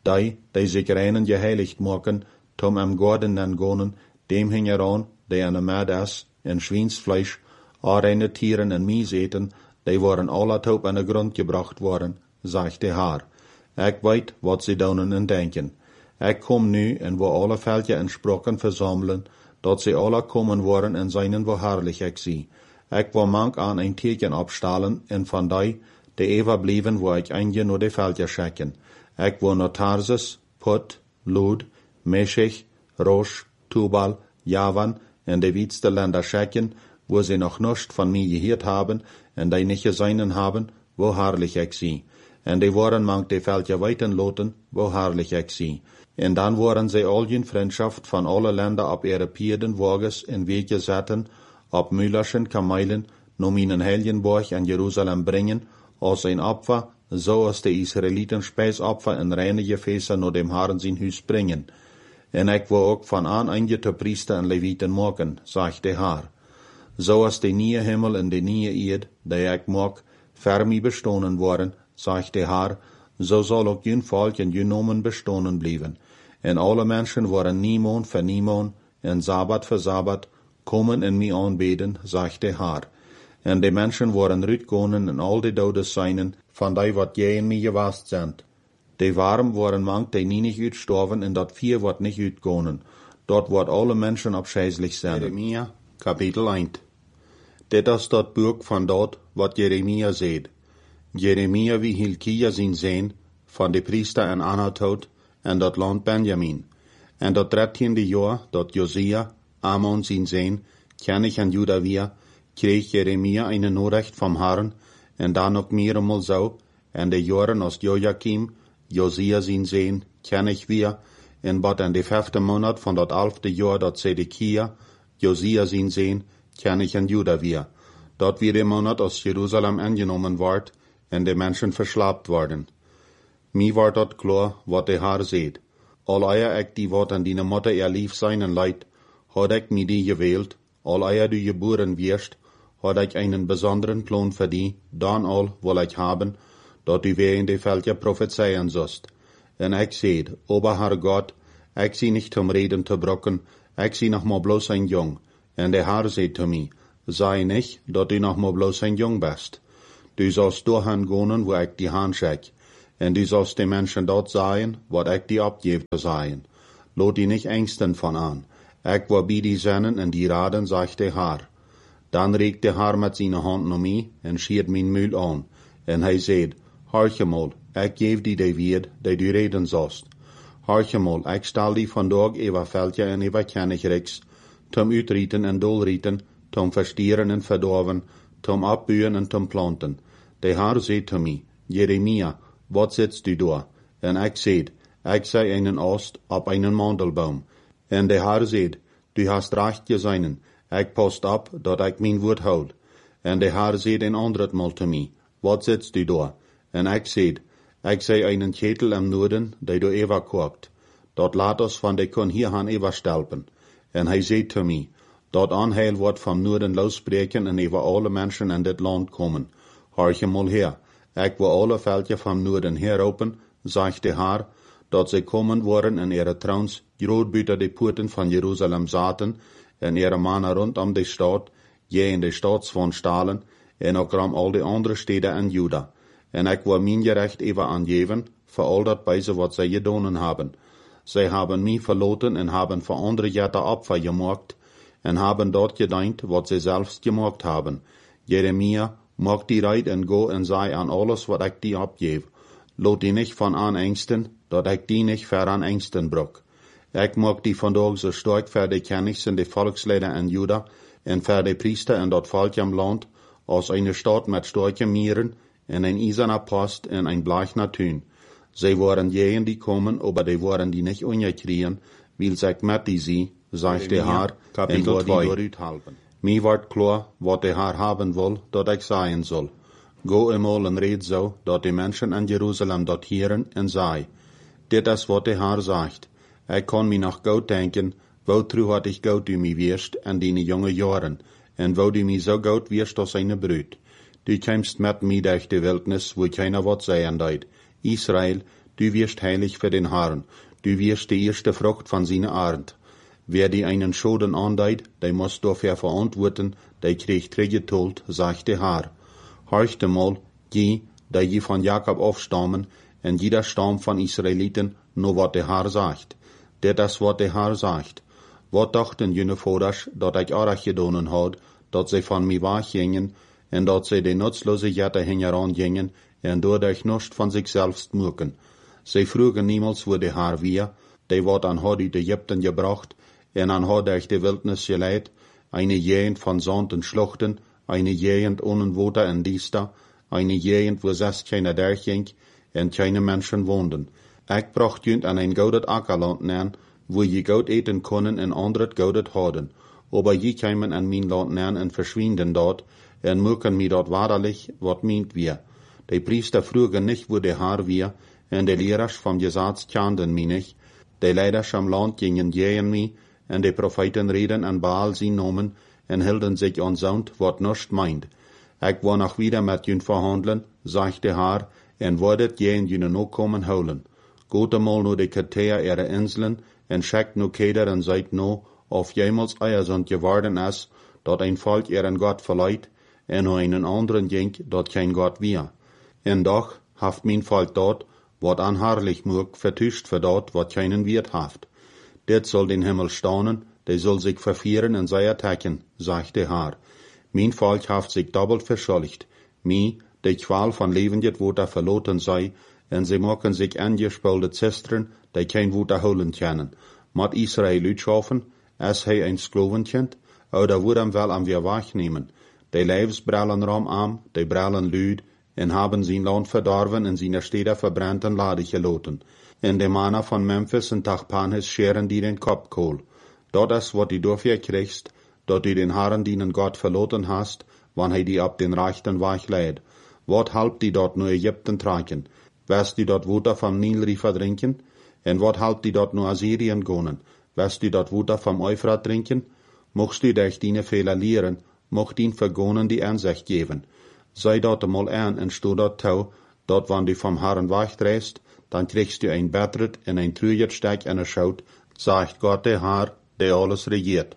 Die sich reinen geheiligt maken, tom am Gorden gonen, dem hingeran, die an Mad is, en Schweinsfleisch, reine Tieren en Mies eten, die worden alle taub an de Grund gebracht worden, sagt de Herr. Ik weet wat sie doen en denken. Ik kom nu en wo alle Völker en Sprachen versammeln, dat sie alle kommen worden en seinen wo herrlich ik zie. Ik wil mank aan een teken opstalen en van die ever blijven wo ik eindje nur de Völker schicken. Ik wil naar Tarsus, Put, Lud, Meshech, Rosh, Tubal, Javan en de wietste Länder schicken, wo sie noch nicht von mir gehört haben en die nicht seinen haben, wo herrlich ik zie. En die worden mank de Völker weiten loten, wo herrlich ik zie. En dan worden sie all in Freundschaft von alle Länder op ihre Pierden Wages in Weg gesetten, op Müllerschen Kamelen, no minen Helgenborg an Jerusalem bringen, als ein Opfer, so als de Israeliten Speisopfer in reine Gefäße no dem Herrn sein Hus bringen. En ik wil ook van aan eingete Priester en Leviten maken, sagt de Herr. So als de nieuwe Himmel en de nieuwe Erd, die ik maak, für mich bestonen worden, sagt de Herr, so soll ook jün Volk en jün Nomen bestonen blijven. En alle Menschen worden niemand für niemand, en Sabbat für Sabbat, kommen en mij aanbeden, sagt de Herr. En de Menschen worden uitgonen en al de dodes zijn, van die wat jij en mij gewast zijn. De warm worden mank die nie nicht uitstorven en dat vier wordt nicht uitgonen. Dort wordt alle Menschen abscheißlich zijn. Jeremia, Kapitel 1. Dit is dat boek van dat wat Jeremia zegt. Jeremia wie Hilkia zijn zeen, van de priester en Anatot, en dat land Benjamin. En dat 13e jaar, dat Josia, Amon zijn zeen, König an Juda weer, kreeg Jeremia eine Nachricht vom Herrn, en dan ook meermaal zo, en de jaren als Joachim, Josia zijn zeen, König weer, en bot in de 5e Monat van dat 11e jaar dat Zedekia, Josia zijn zeen, König an Juda weer. Dat weer de Monat als Jerusalem angenomen wordt, en de mensen verslaapt worden. Mij wordt dat klaar wat de Herr zegt. Al eier ik die wat aan die Mutter ihr lief zijn en leid, had ik mij die gewählt, al eier du geboren wirst, had ik einen besonderen Plan für die, dan al wil ik haben, dat du weer in de Völker prophezeien sollst. En ik zeid, Ober Herr Gott, ik zie nicht zum Reden te brocken, ik zie noch mal bloß ein Jung, En der Herr zei zu mir, sei nicht, dat du noch mal bloß ein Jung bist. Du sollst dahin gehen, wo ich die Hand schick. En du sollst den Menschen dort sagen, wat ich die abgebe zu sagen. Lot die nicht ängsten von an. Ich war bei die Sennen en die Raden, sagt der Herr. Dann regt der Herr mit seiner Hand um mich en schiert mein Mühl an. En hij sagt, horche mal, ich gebe die Wert, die du reden sollst. Horche mal, ich stell die vandaag über Veldje en über Königreiks, zum Utrieten en Dolrieten, zum Verstieren en Verdorven, zum Abbühen en zum Planten. Der Herr sagt zu mir, Jeremia, wat sitzt du da? En ich seht, ich sei einen Ost ab einen Mandelbaum. En der Herr sagt, du hast recht gesehen, ich post ab, dat ich mein Wort houd. En der Herr sagt ein anderes Mal zu mir, wat sitzt du da? En ich seht, ich sei einen Ketel am Norden, der du Eva kocht. Dort laat ons van de kon hier han Eva stelpen. En hij zei zu mir, dat aanheil wordt vom Norden losbreken en over alle Menschen in dit land komen. Horche mal her, ik wil alle veldje vom Norden heropen, zegt de Herr, dat ze komen worden en ihre trouwens groot buiten de poorten van Jeruzalem zaten, en ihre mannen rondom de stad, je in de stads van stalen, en ook ram al de andere steden in Juda. En ik wil mijn gerecht even aangeven, voor al dat bijze wat zij gedaan hebben. Zij hebben mij verloten en hebben voor andere Jätter Opfer gemacht, en hebben dort gedenkt, wat zij zelfs gemacht hebben. Jeremia, mag die reit en go en zei aan alles wat ik die opgeef. Lot die nicht van aan engsten, dat ik die nicht ver aan engsten brok. Ik mag die vandaag zo sterk voor de kennis en de volksleden in Juda, en voor de priester en dat volk am land, als eine stad met sterke mieren, en een eiserner post en een blachner tuin. Zij waren jenen die komen, aber die waren die nicht ungekriegen, weil sich met die sie, sagt der Herr, Kapitel 2. Mir wordt klar, wat der Herr haben will, dat ik sagen soll. Go eenmaal en red zo, dat die Menschen in Jerusalem dat hieren en zei. Dit is wat der Herr sagt. Ik kan me nog goed denken, wo tru had ich goed du mi wirst in die jonge jaren, en wo du mi so goed wirst als eine Brut. Du kämst met mi durch die Wildnis, wo keiner wat sagen deut. Israel, du wirst heilig für den Herrn, du wirst die erste Frucht von seiner Art. Wer die einen Schoden andeit, der muss dafür verantworten, der kriegt Trägetult, sagt der Herr. Horchte mal, die von Jakob aufstammen, en jeder Stamm von Israeliten, nur wat der Herr sagt. Dit is wat der Herr sagt. Wat dachten jene Voders, dat ik arg gedonen had, dat zij van mij weggingen, en dat zij de nutzlose Jätter hingeran gingen, en doordat nichts von sich selbst muken. Zij vroegen niemals, wo der Herr wir, der wat an had uit Ägypten gebracht, en an had durch die Wildnis geleid, eine Gegend von Sand und Schluchten, eine Gegend ohne Water en Diester, eine Gegend, wo selbst keiner durchging, en keine Menschen wohnten. Ik bracht junt an ein goudet Ackerland nean, wo je goud eten können en andret goudet hadden. Aber je kämen an mein Land nean en verschwinden dort, en muken mi dort wahrlich, wat meint wir. Die Priester frugen nicht, wo der Herr wir, en de Lehrers vom Gesetz kannten mi nicht. De Leiders am Land gingen gegen mi, en de Propheten reden an Baal sie nomen, en hielden sich an Sound, wat nicht meint. Ik war noch wieder mit jün verhandeln, sagt der Herr, en wordet jen jüne no kommen holen. Geht einmal nur die Katea ihre Inseln, en schickt no keder en seid no, of jemals eiersund geworden is, dat ein Volk ihren Gott verleiht, en no einen anderen jink, dat kein Gott wir. En doch haft mein Volk dort, wat anherrlich mög, vertuscht für dort, wat keinen Wert haft. Dit soll den Himmel staunen, der soll sich verfieren en sei attacken, sagt der Herr. Mein Volk haft sich doppelt verschuldigt, mi, die Qual von lebendet Water verloten sei, en sie maken sich angespulte Zistren, die kein Water holen können. Mat Israel uitschaffen, als hij ein Sklovenkind, oder wordt hem wel am weer wegnemen. Die Leibsbrallen ram am, die brallen lüd, en haben zijn land verdorven en zijn Städte verbrannt en ladig geloten. En de Männer von Memphis en Tachpanhes scheren die den Kopfkohl. Dat is wat du dafür kriegst, dat du den Herren dienen Gott verloten hast, wann hij die ab den rechten Weg leidt. Wat halbt die dort nur Ägypten tragen? Wirst die dort Water vom Nilrifer trinken? En wat halbt die dort nur Assyrien gonen? Wirst die dort Water vom Euphrat trinken? Mocht du durch deine Fehler lehren, mocht ihn vergonen die Ansicht geben. Sei dort einmal an en sto dort tau, dort wann du vom Herrn wegdrehst, dann kriegst du ein Bettret en ein trüget Steck en Schaut, sagt Gott der Herr, der alles regiert.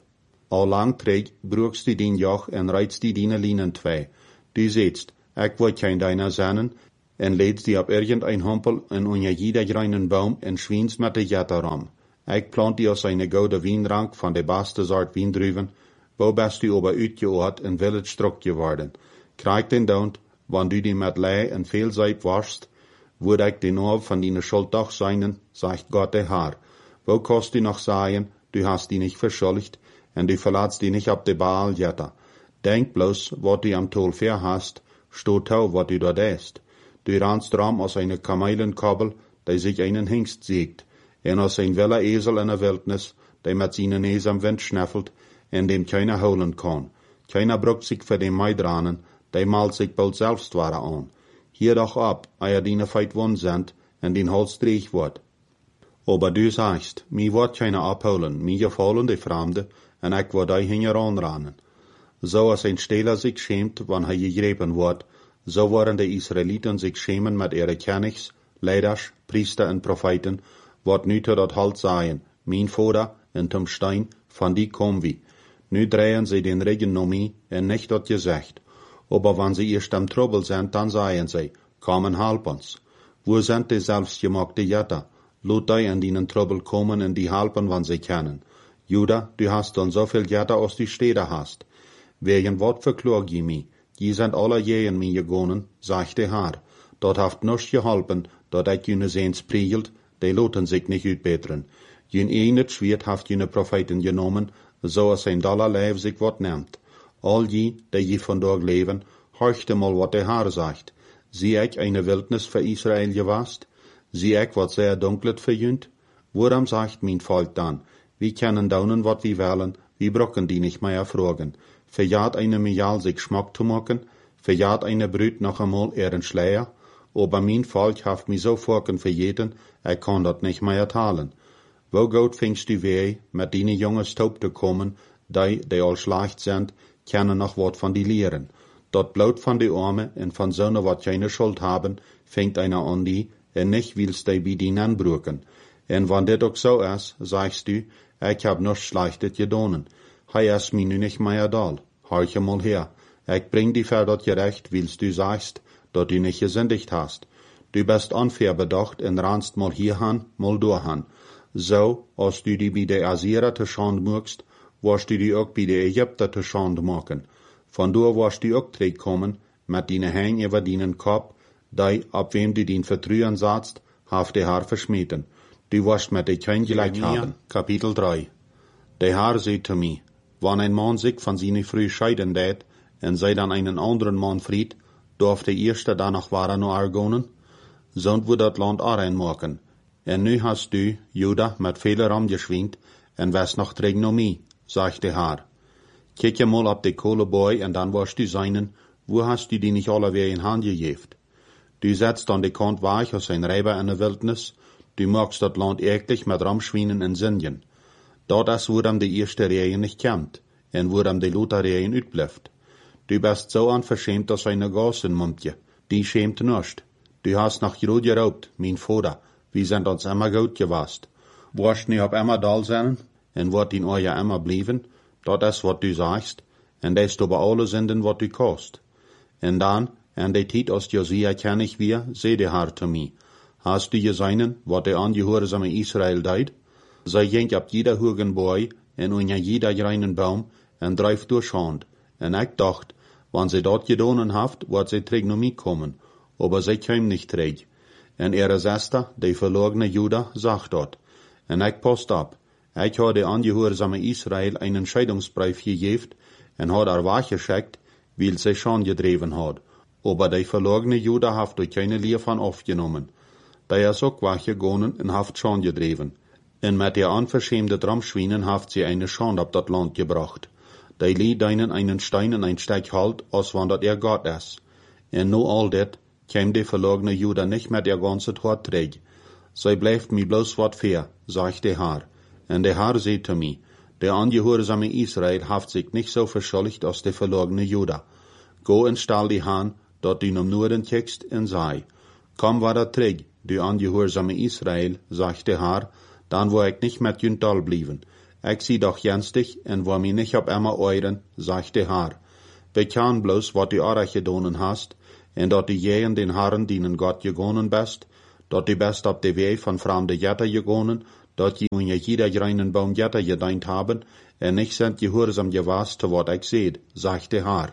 Al lang träg, brugst die din joch en reizt die dine Linen twee. Du sehtst, ik word kein deiner sennen, en leedst die op irgendein Humpel en unja jeder greinen Baum en schwiens met de jette ram. Ik plant die aus eine gouden wienrank van de beste soort wiendruven, wo best du ober uitgeoord en wil het strok geworden. Krijg den daunt, wann du die met lei en veel zeep warst, word ik den oor van die schuld doch seinen, sagt Gott der Herr. Wo kost du noch sagen, du hast die nicht verschuldigt, en du verlatst die nicht op de Baal jetta. Denk bloß, wat du am Tolfair hast, sto tau, wat du dort ist. Du rannst ram aus einer Kamelenkobbel, der sich einen Hengst siegt, en aus ein wilder Esel in der Wildnis, der mit seinen Nes am Wind schnaffelt, en dem keiner holen kann. Keiner bruckt sich für den Meidranen, der malt sich bald selbst ware an. Hier doch ab, eier dine feit won sind, en den Hals dreig wordt. Aber du sagst, mi wordt keiner abholen, mi gefallen de Fremde, en ik word ei hinger anranen. So als ein Stehler sich schämt, wann er gegrepen wordt, so worden de Israeliten sich schämen mit ihre Königs, Leiders, Priester en Propheten, wat nu te dat halt seien, mijn Vader en tom Stein, van die kom wie. Nu drehen sie den Regen no mi, en nicht dat gezegd. Aber wann sie erst am Trouble sind, dann seien sie, komm en halp uns. Wo sind die selbstgemachte Jetta? Lot die in den Trouble kommen en die halpen, wann sie kennen. Juda, du hast dann so viel Jetta, als die Städte hast. Wegen wat verklog je mi? Die sind alle je in mi gegonnen, sagt der Herr. Dort haft nichts geholpen, dort ik jene seens priegelt, die loten sich nicht uitbeteren. Jün eenet Schwert haft jene Propheten genomen, so als ein Dollar Leib sich wat nimmt. All die je vandaag leven, horchte mal wat der Herr sagt. Zie ik eine Wildnis für Israel gewast? Zie ik wat sehr dunklet verjünt? Worum sagt mein Volk dann? Wir können daunen wat wir wollen, wir brocken die nicht mehr fragen. Verjaht eine Mijal sich Schmack zu machen, verjaht eine Brüt noch einmal ihren Schleier, aber mein Volk haft mich so vorken verjeten, kann dat nicht mehr talen. Wo gut fingst du weh, mit dine jonge Staub zu kommen, die all schlecht sind, können noch wat von die lehren. Dort Blut von die Arme en von Sonne wat keine Schuld haben, fängt einer an die, en nicht willst die bei denen anbrücken. En wann dit auch so is, sagst du, ich hab noch Schlechtes gedonen. Hij is mi nu nicht mehr da. Horche mal her. Ich bring die für dat gerecht, willst du sagst, dat du nicht gesündigt hast. Du bist unfair bedacht en rannst mal hierhan, mal dorhan. So, als du die bei der Assyrer te Schand mugst, warst du die auch bei der Ägypter te Schand machen. Von dort warst du auch kommen, mit dine Hang über dinen Kopf, die, ab wem du den vertrühen satzt, haft der Herr verschmieden. Du warst mit der kein gleich haben. Kapitel 3. Der Herr sagt zu mir, wann ein Mann sich von seiner Frau scheiden tät, en sei dann einen anderen Mann fried, darf der erste danach wahre nur argonen, sonst wird das Land auch reinmachen. En nu hast du, Juda, mit Fehler geschwingt, en was noch Trägnomie, sagt der Herr. Kijk mal ab de Kohleboy en dann warst du seinen, wo hast du die nicht alle weer in Hand gegeft? Du setzt an de Kant weich aus ein Reiber in der Wildnis, du magst dat Land eklig mit Ramschwienen en Sindjen. Dort is woedem de eerste Regen nicht kämmt, en woedem de Luther Regen uitbleft. Du bist so unverschämt als eine Gassenmumpje, die schämt nicht. Du hast nach Jod geraubt, mein Vater, wir sind uns immer gut gewast. Warst nie ob immer da sein, en wird in euer immer blieben, dat is wat du sagst, en desto bei alle Sünden wat du kost. En dann, en de Tiet aus Josia kenn ich wir, seh der Herr zu mir. Hast du gesehen, wat der angehorsame Israel deit? Zij ging op jeder hogen boy en unja jeder greinen Baum en drijft door Schand. En ik dacht, wann sie dort gedonen haft, wird sie träg no mi kommen, aber sie käm nicht träg. En ihre Schwester, die verlorene Juda, sagt dort. En ik post ab. Ich habe der angehorsame Israel einen Scheidungsbrief gegeben en hat weggeschickt, weil sie schon gedreven hat. Aber die verlorene Juda haft durch keine Lehr von aufgenommen. Der ist auch weggegangen en haft schon gedreven. En mit der unverschämte Dramschwienen haft sie eine Schande ab dat Land gebracht. Die lied ihnen einen Stein in ein Steig halt, als wann dat Gott ist. En no all dat, käm die verlorene Juda nicht mit der ganze Tat träg. Sie bleibt mi bloß wat fair, sagt der Herr. En der Herr sagt zu mir, der angehorsame Israel haft sich nicht so verschuldigt als der verlorene Juda. Go en stall die Haan, dort du im Norden kiekst en sei. Komm war dat träg, du angehorsame Israel, sagt der Herr, dann wo ich nicht mit Jüntal blieben. Ik zie doch jenstig en wil mij niet op emmer euren, zegt de Heer. Bekan bloos wat die aardig gedonen hast, en dat die jij en den Herren dienen God gegonen best, dat die best op de weg van vreemde jetten gegonen, dat je in jeder greinen Baum jetten gedient haben, en nicht sind gehorsam gewas te wat ik zeid, zegt de Heer.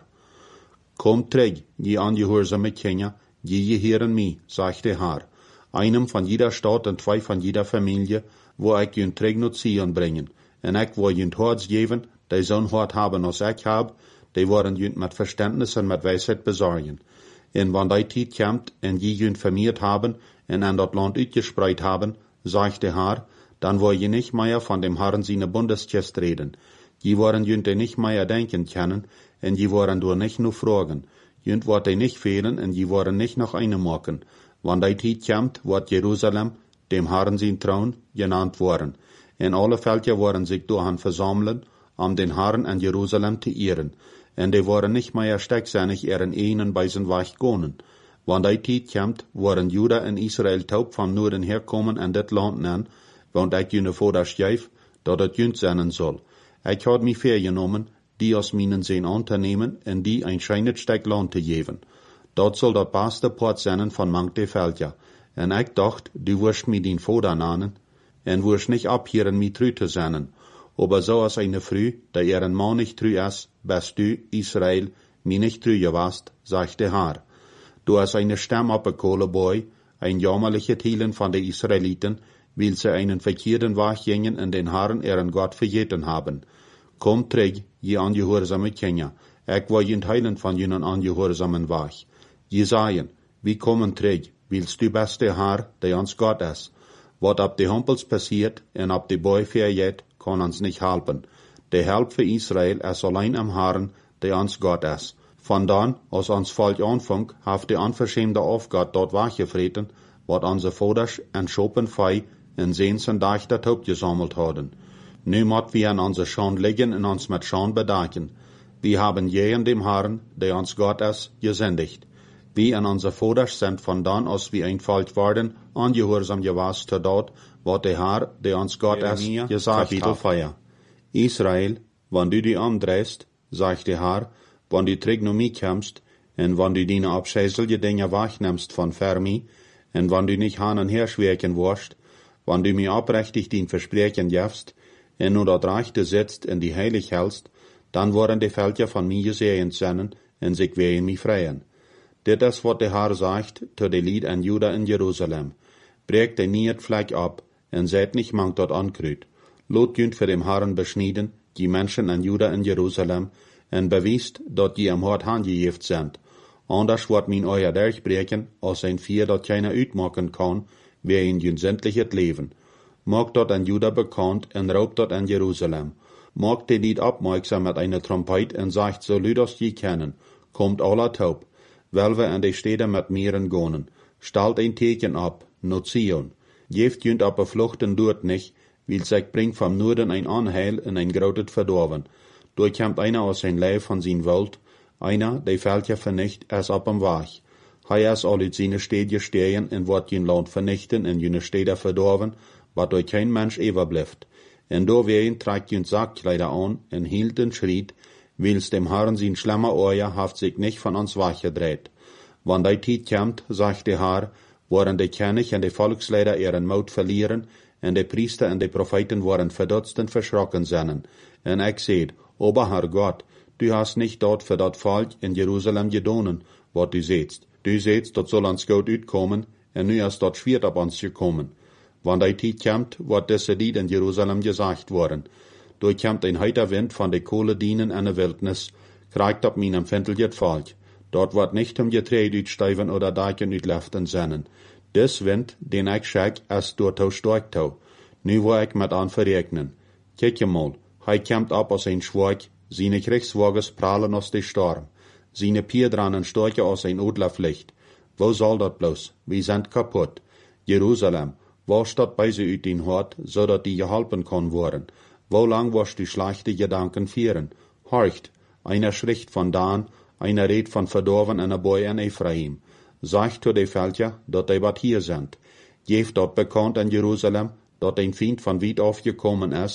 Kom terug, je angehoorzame Kinder, je heren mij, zegt de Heer. Einem van jeder Stadt en 2 van jeder Familie, wo ik je terug naar Zion brengen, en ik wil je Herz geven, die zo'n hart haben als ik heb, die worden je met verständnis en met wijsheid bezorgen. En wanneer die tijd komt en je je vermeerd haben en aan dat land uitgespreid haben, zegt de Heer, dan wil je nicht mehr van dem Herrn seine Bundesgest reden. Je worden je nicht mehr denken können, en je worden door nicht nur fragen. Je wordt die nicht fehlen en je worden nicht noch eine maken. Wanneer die tijd komt, wordt Jerusalem, dem Herrn sein Thron, genannt worden. En alle Völker worden sich daran versammeln, den Herrn en Jerusalem te ehren. En die worden nicht mehr stecksinnig ihren einen bei zijn Weg gonen. Wanneer die tijd komt, worden Juda en Israel taub vom Norden herkommen en dit land nemen, want ik jullie voordat schrijf, dat het junt zijn zal. Ik had mij vergenomen, die als mijnen zijn aan te nemen en die een schijnend stuk land te geven. Dat zal dat beste poort zijn van mank de Völker. En ik dacht, du wirst mij dien vader nanen, en wirst nicht abhieren mij true te zijn. Aber so als eine Früh, der ihren Mann nicht true ist, bist du, Israel, mir nicht true gewast, sagt der Herr. Du hast eine Stamm abgekohlen, Boy, ein jammerliche Teilen von den Israeliten, weil sie einen verkehrten Weg gingen und den Herrn ihren Gott vergeten haben. Komm zurück, je angehörsame Kinder, ich will ihn teilen von jenen angehörsamen Weg. Jesaja, wir kommen zurück, weilst du bist der Herr, der uns Gott ist. Wat ab de Humpels passiert en ab de Boy verjet, kann uns nicht helpen. De Help für Israel ist allein am Herrn, der uns Gott ist. Von dann, als uns Volk anfang, hat de unverschämte Aufgabe dort wachgefreten, wat unsere Vaters en Schopenfei in Sehnsen Dächter taub gesammelt haben. Nu mot wir an unser Schand liegen und uns mit Schand bedanken. Wir haben jeden dem Herrn, der uns Gott ist, gesündigt. Wir und unsere Vaters sind von dann aus wie ein Volk worden, angehorsam gewesen zu dort, wat der Herr, der uns Gott ist, gesagt Kapitel hat. 4. Israel, wenn du dich umdrehst, sagt der Herr, wenn du zurück nach mir kommst, und wenn du deine abscheuliche Dinge wegnimmst von Fermi, und wenn du nicht hin und her schwirken wirst, wenn du mir abrechtig dein Versprechen gibst, und nur dort Rechte sitzt und die heilig hältst, dann wollen die Völker von mir gesehen sein, und sich werden mich freien. Dit is wat de Herr sagt zu de Lied an Juda in Jerusalem. Breekt de niet Fleck ab, en seid nicht mank dort ankrüt. Lot jünt für dem Herrn beschnieden, die Menschen an Juda in Jerusalem, en bewiest, dat die am Hort handgejeft sind. Anders wordt min euer durchbreken, als ein Vier dat keiner uitmaken kann, wer in jün sämtliches Leben. Maakt dort an Juda bekannt, en raubt dort an Jerusalem. Maakt de Lied abmerksam mit einer Trompet, en sagt, so lüd als die kennen, kommt aller taub. Weil wir an die Städte mit Meeren gonen. Stalt ein Teken ab, no Zion. Geeft jünt aber fluchten dort nicht, weil sich bringt vom Norden ein Anheil in ein großes Verdorben. Durchkämmt einer aus sein Leib von sein Welt, einer, der Völker vernicht, es ab am Weg. Hij is al uit seine Städte stehen en wordt jen Land vernichten en jene Städte verdorven, wat durch kein Mensch überbleibt. En doorwegen tragt jen Sackkleider an en hielt den Schritt, wils dem Herrn sein schlimmer Euer haft sich nicht von uns weggedreht. Wann die Zeit kommt, sagt der Herr, worden die König und die Volksleiter ihren Mut verlieren, und die Priester und die Propheten worden verdutzt und verschrocken sein. Und ich seht, aber Herr Gott, du hast nicht dort für das Volk in Jerusalem gedonen, wat du sehtst. Du sehtst, dat soll uns gut uitkommen, und nu ist dort schwer ab uns gekommen. Wann die Zeit kommt, wird diese Lied in Jerusalem gesagt worden. Durchkommt ein heiter Wind von de Kohledienen in der Wildnis, kriegt ab mein empfindliches Volk. Dort wird nicht Getreide uitstuiven oder Daken uitleften sennen. Des Wind, den ich schick, ist dort auch stark tau. Nu wo ich mit an verregnen. Kijk je mal, hij kommt ab aus ein Schwag, seine Kriegswagens prallen aus de Storm. Seine Pierdranen storchen aus ein Odlerflicht. Wo soll dat bloß? Wir sind kaputt. Jerusalem, wo steht bei sie uit den Hort, so dat die geholpen kann worden? Wo lang wirst du schlechte Gedanken führen? Horcht, einer schricht von Dan, einer redt von verdorven en Boy en Ephraim. Sagt zu de Völker, dat die wat hier sind. Geeft dort bekannt in Jerusalem, dat ein Feind von weit aufgekommen ist,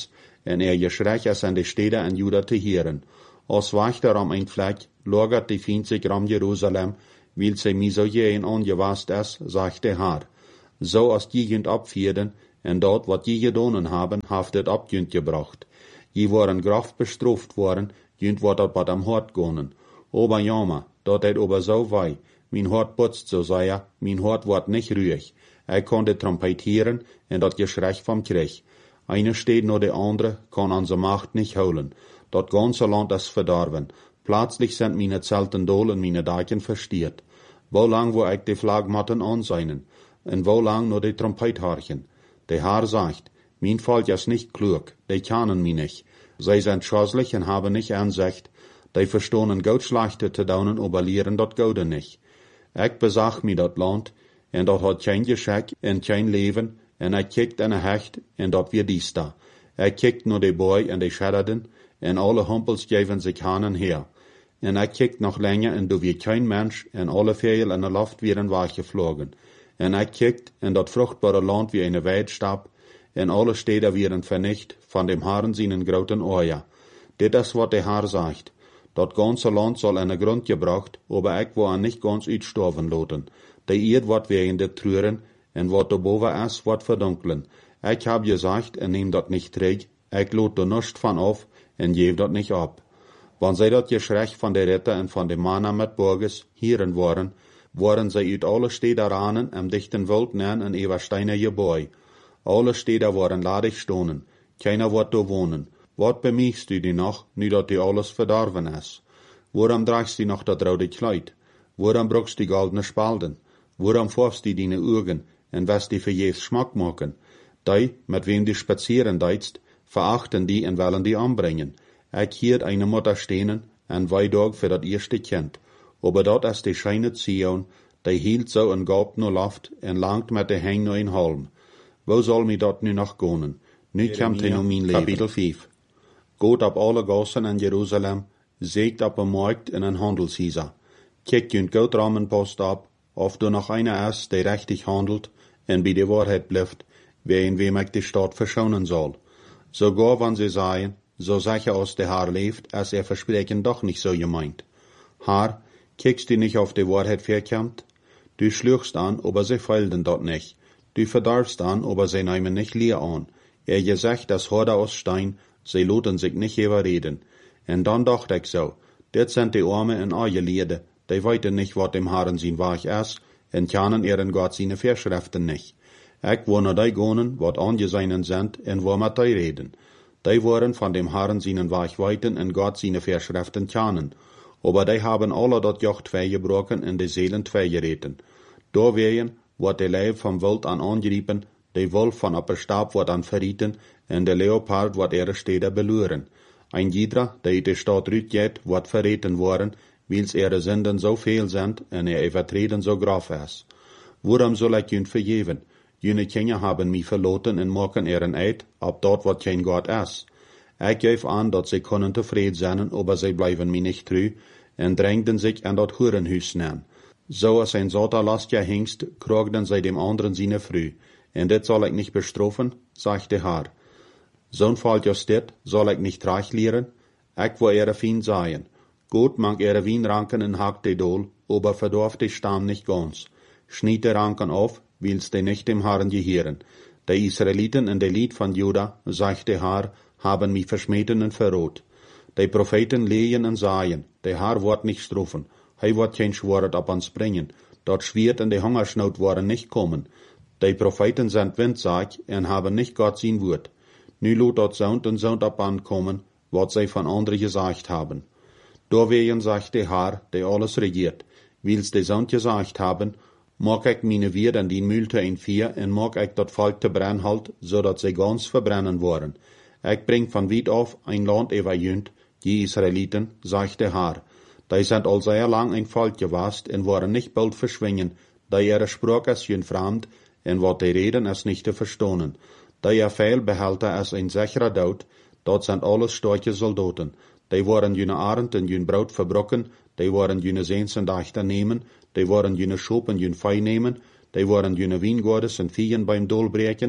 en geschrech als aan de steden en Juda te heren. Als wacht er om een vlek, logert die fiend zich om Jeruzalem, wil zij mij zo jeen ongewast is, zegt de Haar. Zo als die junt opvierden, en dat wat die gedonen hebben, heeft het op junt gebracht. Je worden graf bestraft worden, junt wordt dat wat am hart gonen. Ober jammer, dat het ober zo wei, mijn hart putzt zo zei, mijn hart wordt niet ruhig. Ik kon de trompetieren en dat geschrech van kreeg. Eine steht nur de andere, kan aan zijn macht niet houden. Dat ganze land is verdorven. Plötzlich sind meine Zelten dol en meine daken verstiert. Wo lang wo ik de vlagmatten aanzijnen, en wo lang nur de trompet harchen. De Haar sagt, mein Volk is nicht klug, die kennen mich nicht. Zij zijn schoslich en haben nicht Ansicht, die verstonen Goudschlachten te doen, aber leren dat Gouden nicht. Ik bezag mi dat land, en dat had geen geschek en geen leven, en ik kijkt en hecht, en dat weer dies da. Ik kijkt naar de boy en de schadderden, en alle humpels geven zich hanen her. En ik kijkt nog langer, en du weer geen mens, en alle vegel in de lucht weer weggevlogen. En ik kijkt, en dat vruchtbare land wie een weidstap, en alle steden werden vernicht van dem Haaren zijn groten oja. Dit is wat de Haar zegt. Dat ganze land zal in de grond gebracht, aber ik wil niet ganz uitstorven laten. De eerd wordt wegen de treuren, en wat erboven is, wordt verdunkelen. Ik heb gezegd, en neem dat niet terug, ik loot er nichts van af, en geef dat niet op. Wanneer zij dat geschrech van de Ritter en van de mannen met burgers hieren worden zij uit alle steden ranen en dichten wild neer en ewa steine gebooi. Alle steden worden ladig stonen, keiner wordt er wonen. Wat bemiegst u die nog, nu dat die alles verdorven is? Waarom draagst u nog dat rode kleid? Waarom brukst die goldene spalden? Waarom vorst die die Augen en was die vergeefs smak maken? Die, met wem die spazieren deitst, verachten die en willen die aanbrengen. Ik hield eine Mutter stenen en weidog voor dat eerste kind. Aber dat is de scheine Zion, die hield zo een gaupt no loft en langt met de heng no een halm. Wo soll mi dat nu nog gonen? Nu komt hij no mijn leven. Kapitel 5. Gaat op alle gassen in Jeruzalem, zeegt op een markt en een handelshuizen. Kijkt junt goud ramenpost op, of du nog einer is die rechtig handelt en bij de waarheid blijft, wem ik de stad verschonen zal. Sogar wann sie sagen, so sicher aus der Haar leeft, als verspreken doch nicht so gemeint. Haar, kijkst du nicht auf die Wahrheit verkämmt? Du schluchst an, aber sie feilden dort nicht. Du verdarfst an, aber sie nehmen nicht leer an. Gesagt, das Horde aus Stein, sie loten sich nicht überreden. En dann dacht ich so, dit sind die Arme en Eierliede, die weiten nicht, wat dem Haaren sein Weg ist, en kennen ihren Gott seine Verschriften nicht. Ich wo naar die gonen, wat angeseinen sind, en wo mit die reden. Die waren von dem Haaren seinen Weg weiten en Gott seine Verschriften kennen. Aber die haben alle dat Joch twee gebroken en de Seelen twee gereten. Da wehen, wat de Leib vom Wild an angeriepen, de Wolf von op Stab wordt an verrieten, en de Leopard wordt ihre Stede beluren. Ein jeder, der de Stadt rütjet, wordt verreten worden, wils ihre Sünden so viel sind, en ihr Übertreten so grof is. Waarom soll ich jünt vergeven? Jene Kinder haben mich verloten en maken ihren Eid, ab dort wat kein Gott is. Ich geef aan dat sie können tevreden zijn, aber sie blijven mij nicht treu, en drängten sich an dat Hurenhuis neer. So als ein Soterlastja hingst, krogden sie dem anderen seine Früh. En dit soll ich nicht bestrafen, sagt der Haar. Zo'n Fall just dit, soll ich nicht reich lehren? Ich will ihre Fien sein. Gut mag ihre Wien ranken en hakt de Dol, aber verdorft die Stamm nicht ganz. Schniet de Ranken auf, wils de nicht dem Haaren gehören. Die Israeliten in de Lied von Juda, sagt der Haar, haben mich verschmeten en verrot. Die Propheten lehen en saien, der Haar wordt nicht strafen. Hij wordt geen Schworet op ons brengen. Dat Schwert en de Hungersnood worden nicht kommen. Die Propheten sind Windsaag en haben nicht Gott sein Wort. Nu lot dat Sound en Sound op ankommen, wat zij van anderen gesagt haben. Doorwegen sagt der Haar, der alles regiert, wils de Sound gesagt haben, mag ik meine Wierd en die Mühlte in vier en mag ik dat Volk te brennen halt, zodat zij ganz verbrennen worden. Ik bring van weit af ein Land evajunt, die Israeliten, sagt der Haar. Die sind al sehr lang ein Volk gewast en waren nicht bald verschwingen, da ihre Sprache ist jün fremd en wat die reden is nicht te verstonen. Da ihr Feil behalten als ein sicherer Dood, dat sind alles starke Soldaten. Die waren jüne Arend en jün Braut verbrocken, die waren jüne Seens en Dachter nemen, die waren jüne Schop en jün Fei nemen, die waren jüne Wiengordes en Viehen beim Dolbreken,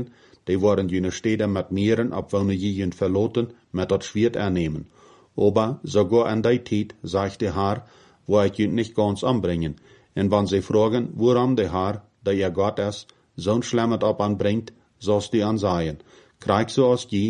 die waren jene Städte mit Meeren, ab wo je jün verloten, mit dat Schwert ernehmen. Aber sogar an die Zeit, sagt der Herr, wo ich jün nicht ganz anbringen. Und wenn sie fragen, warum der Herr, der ihr Gott ist, so'n Schlimmes ab anbringt, sollst du ansagen, krieg so als je,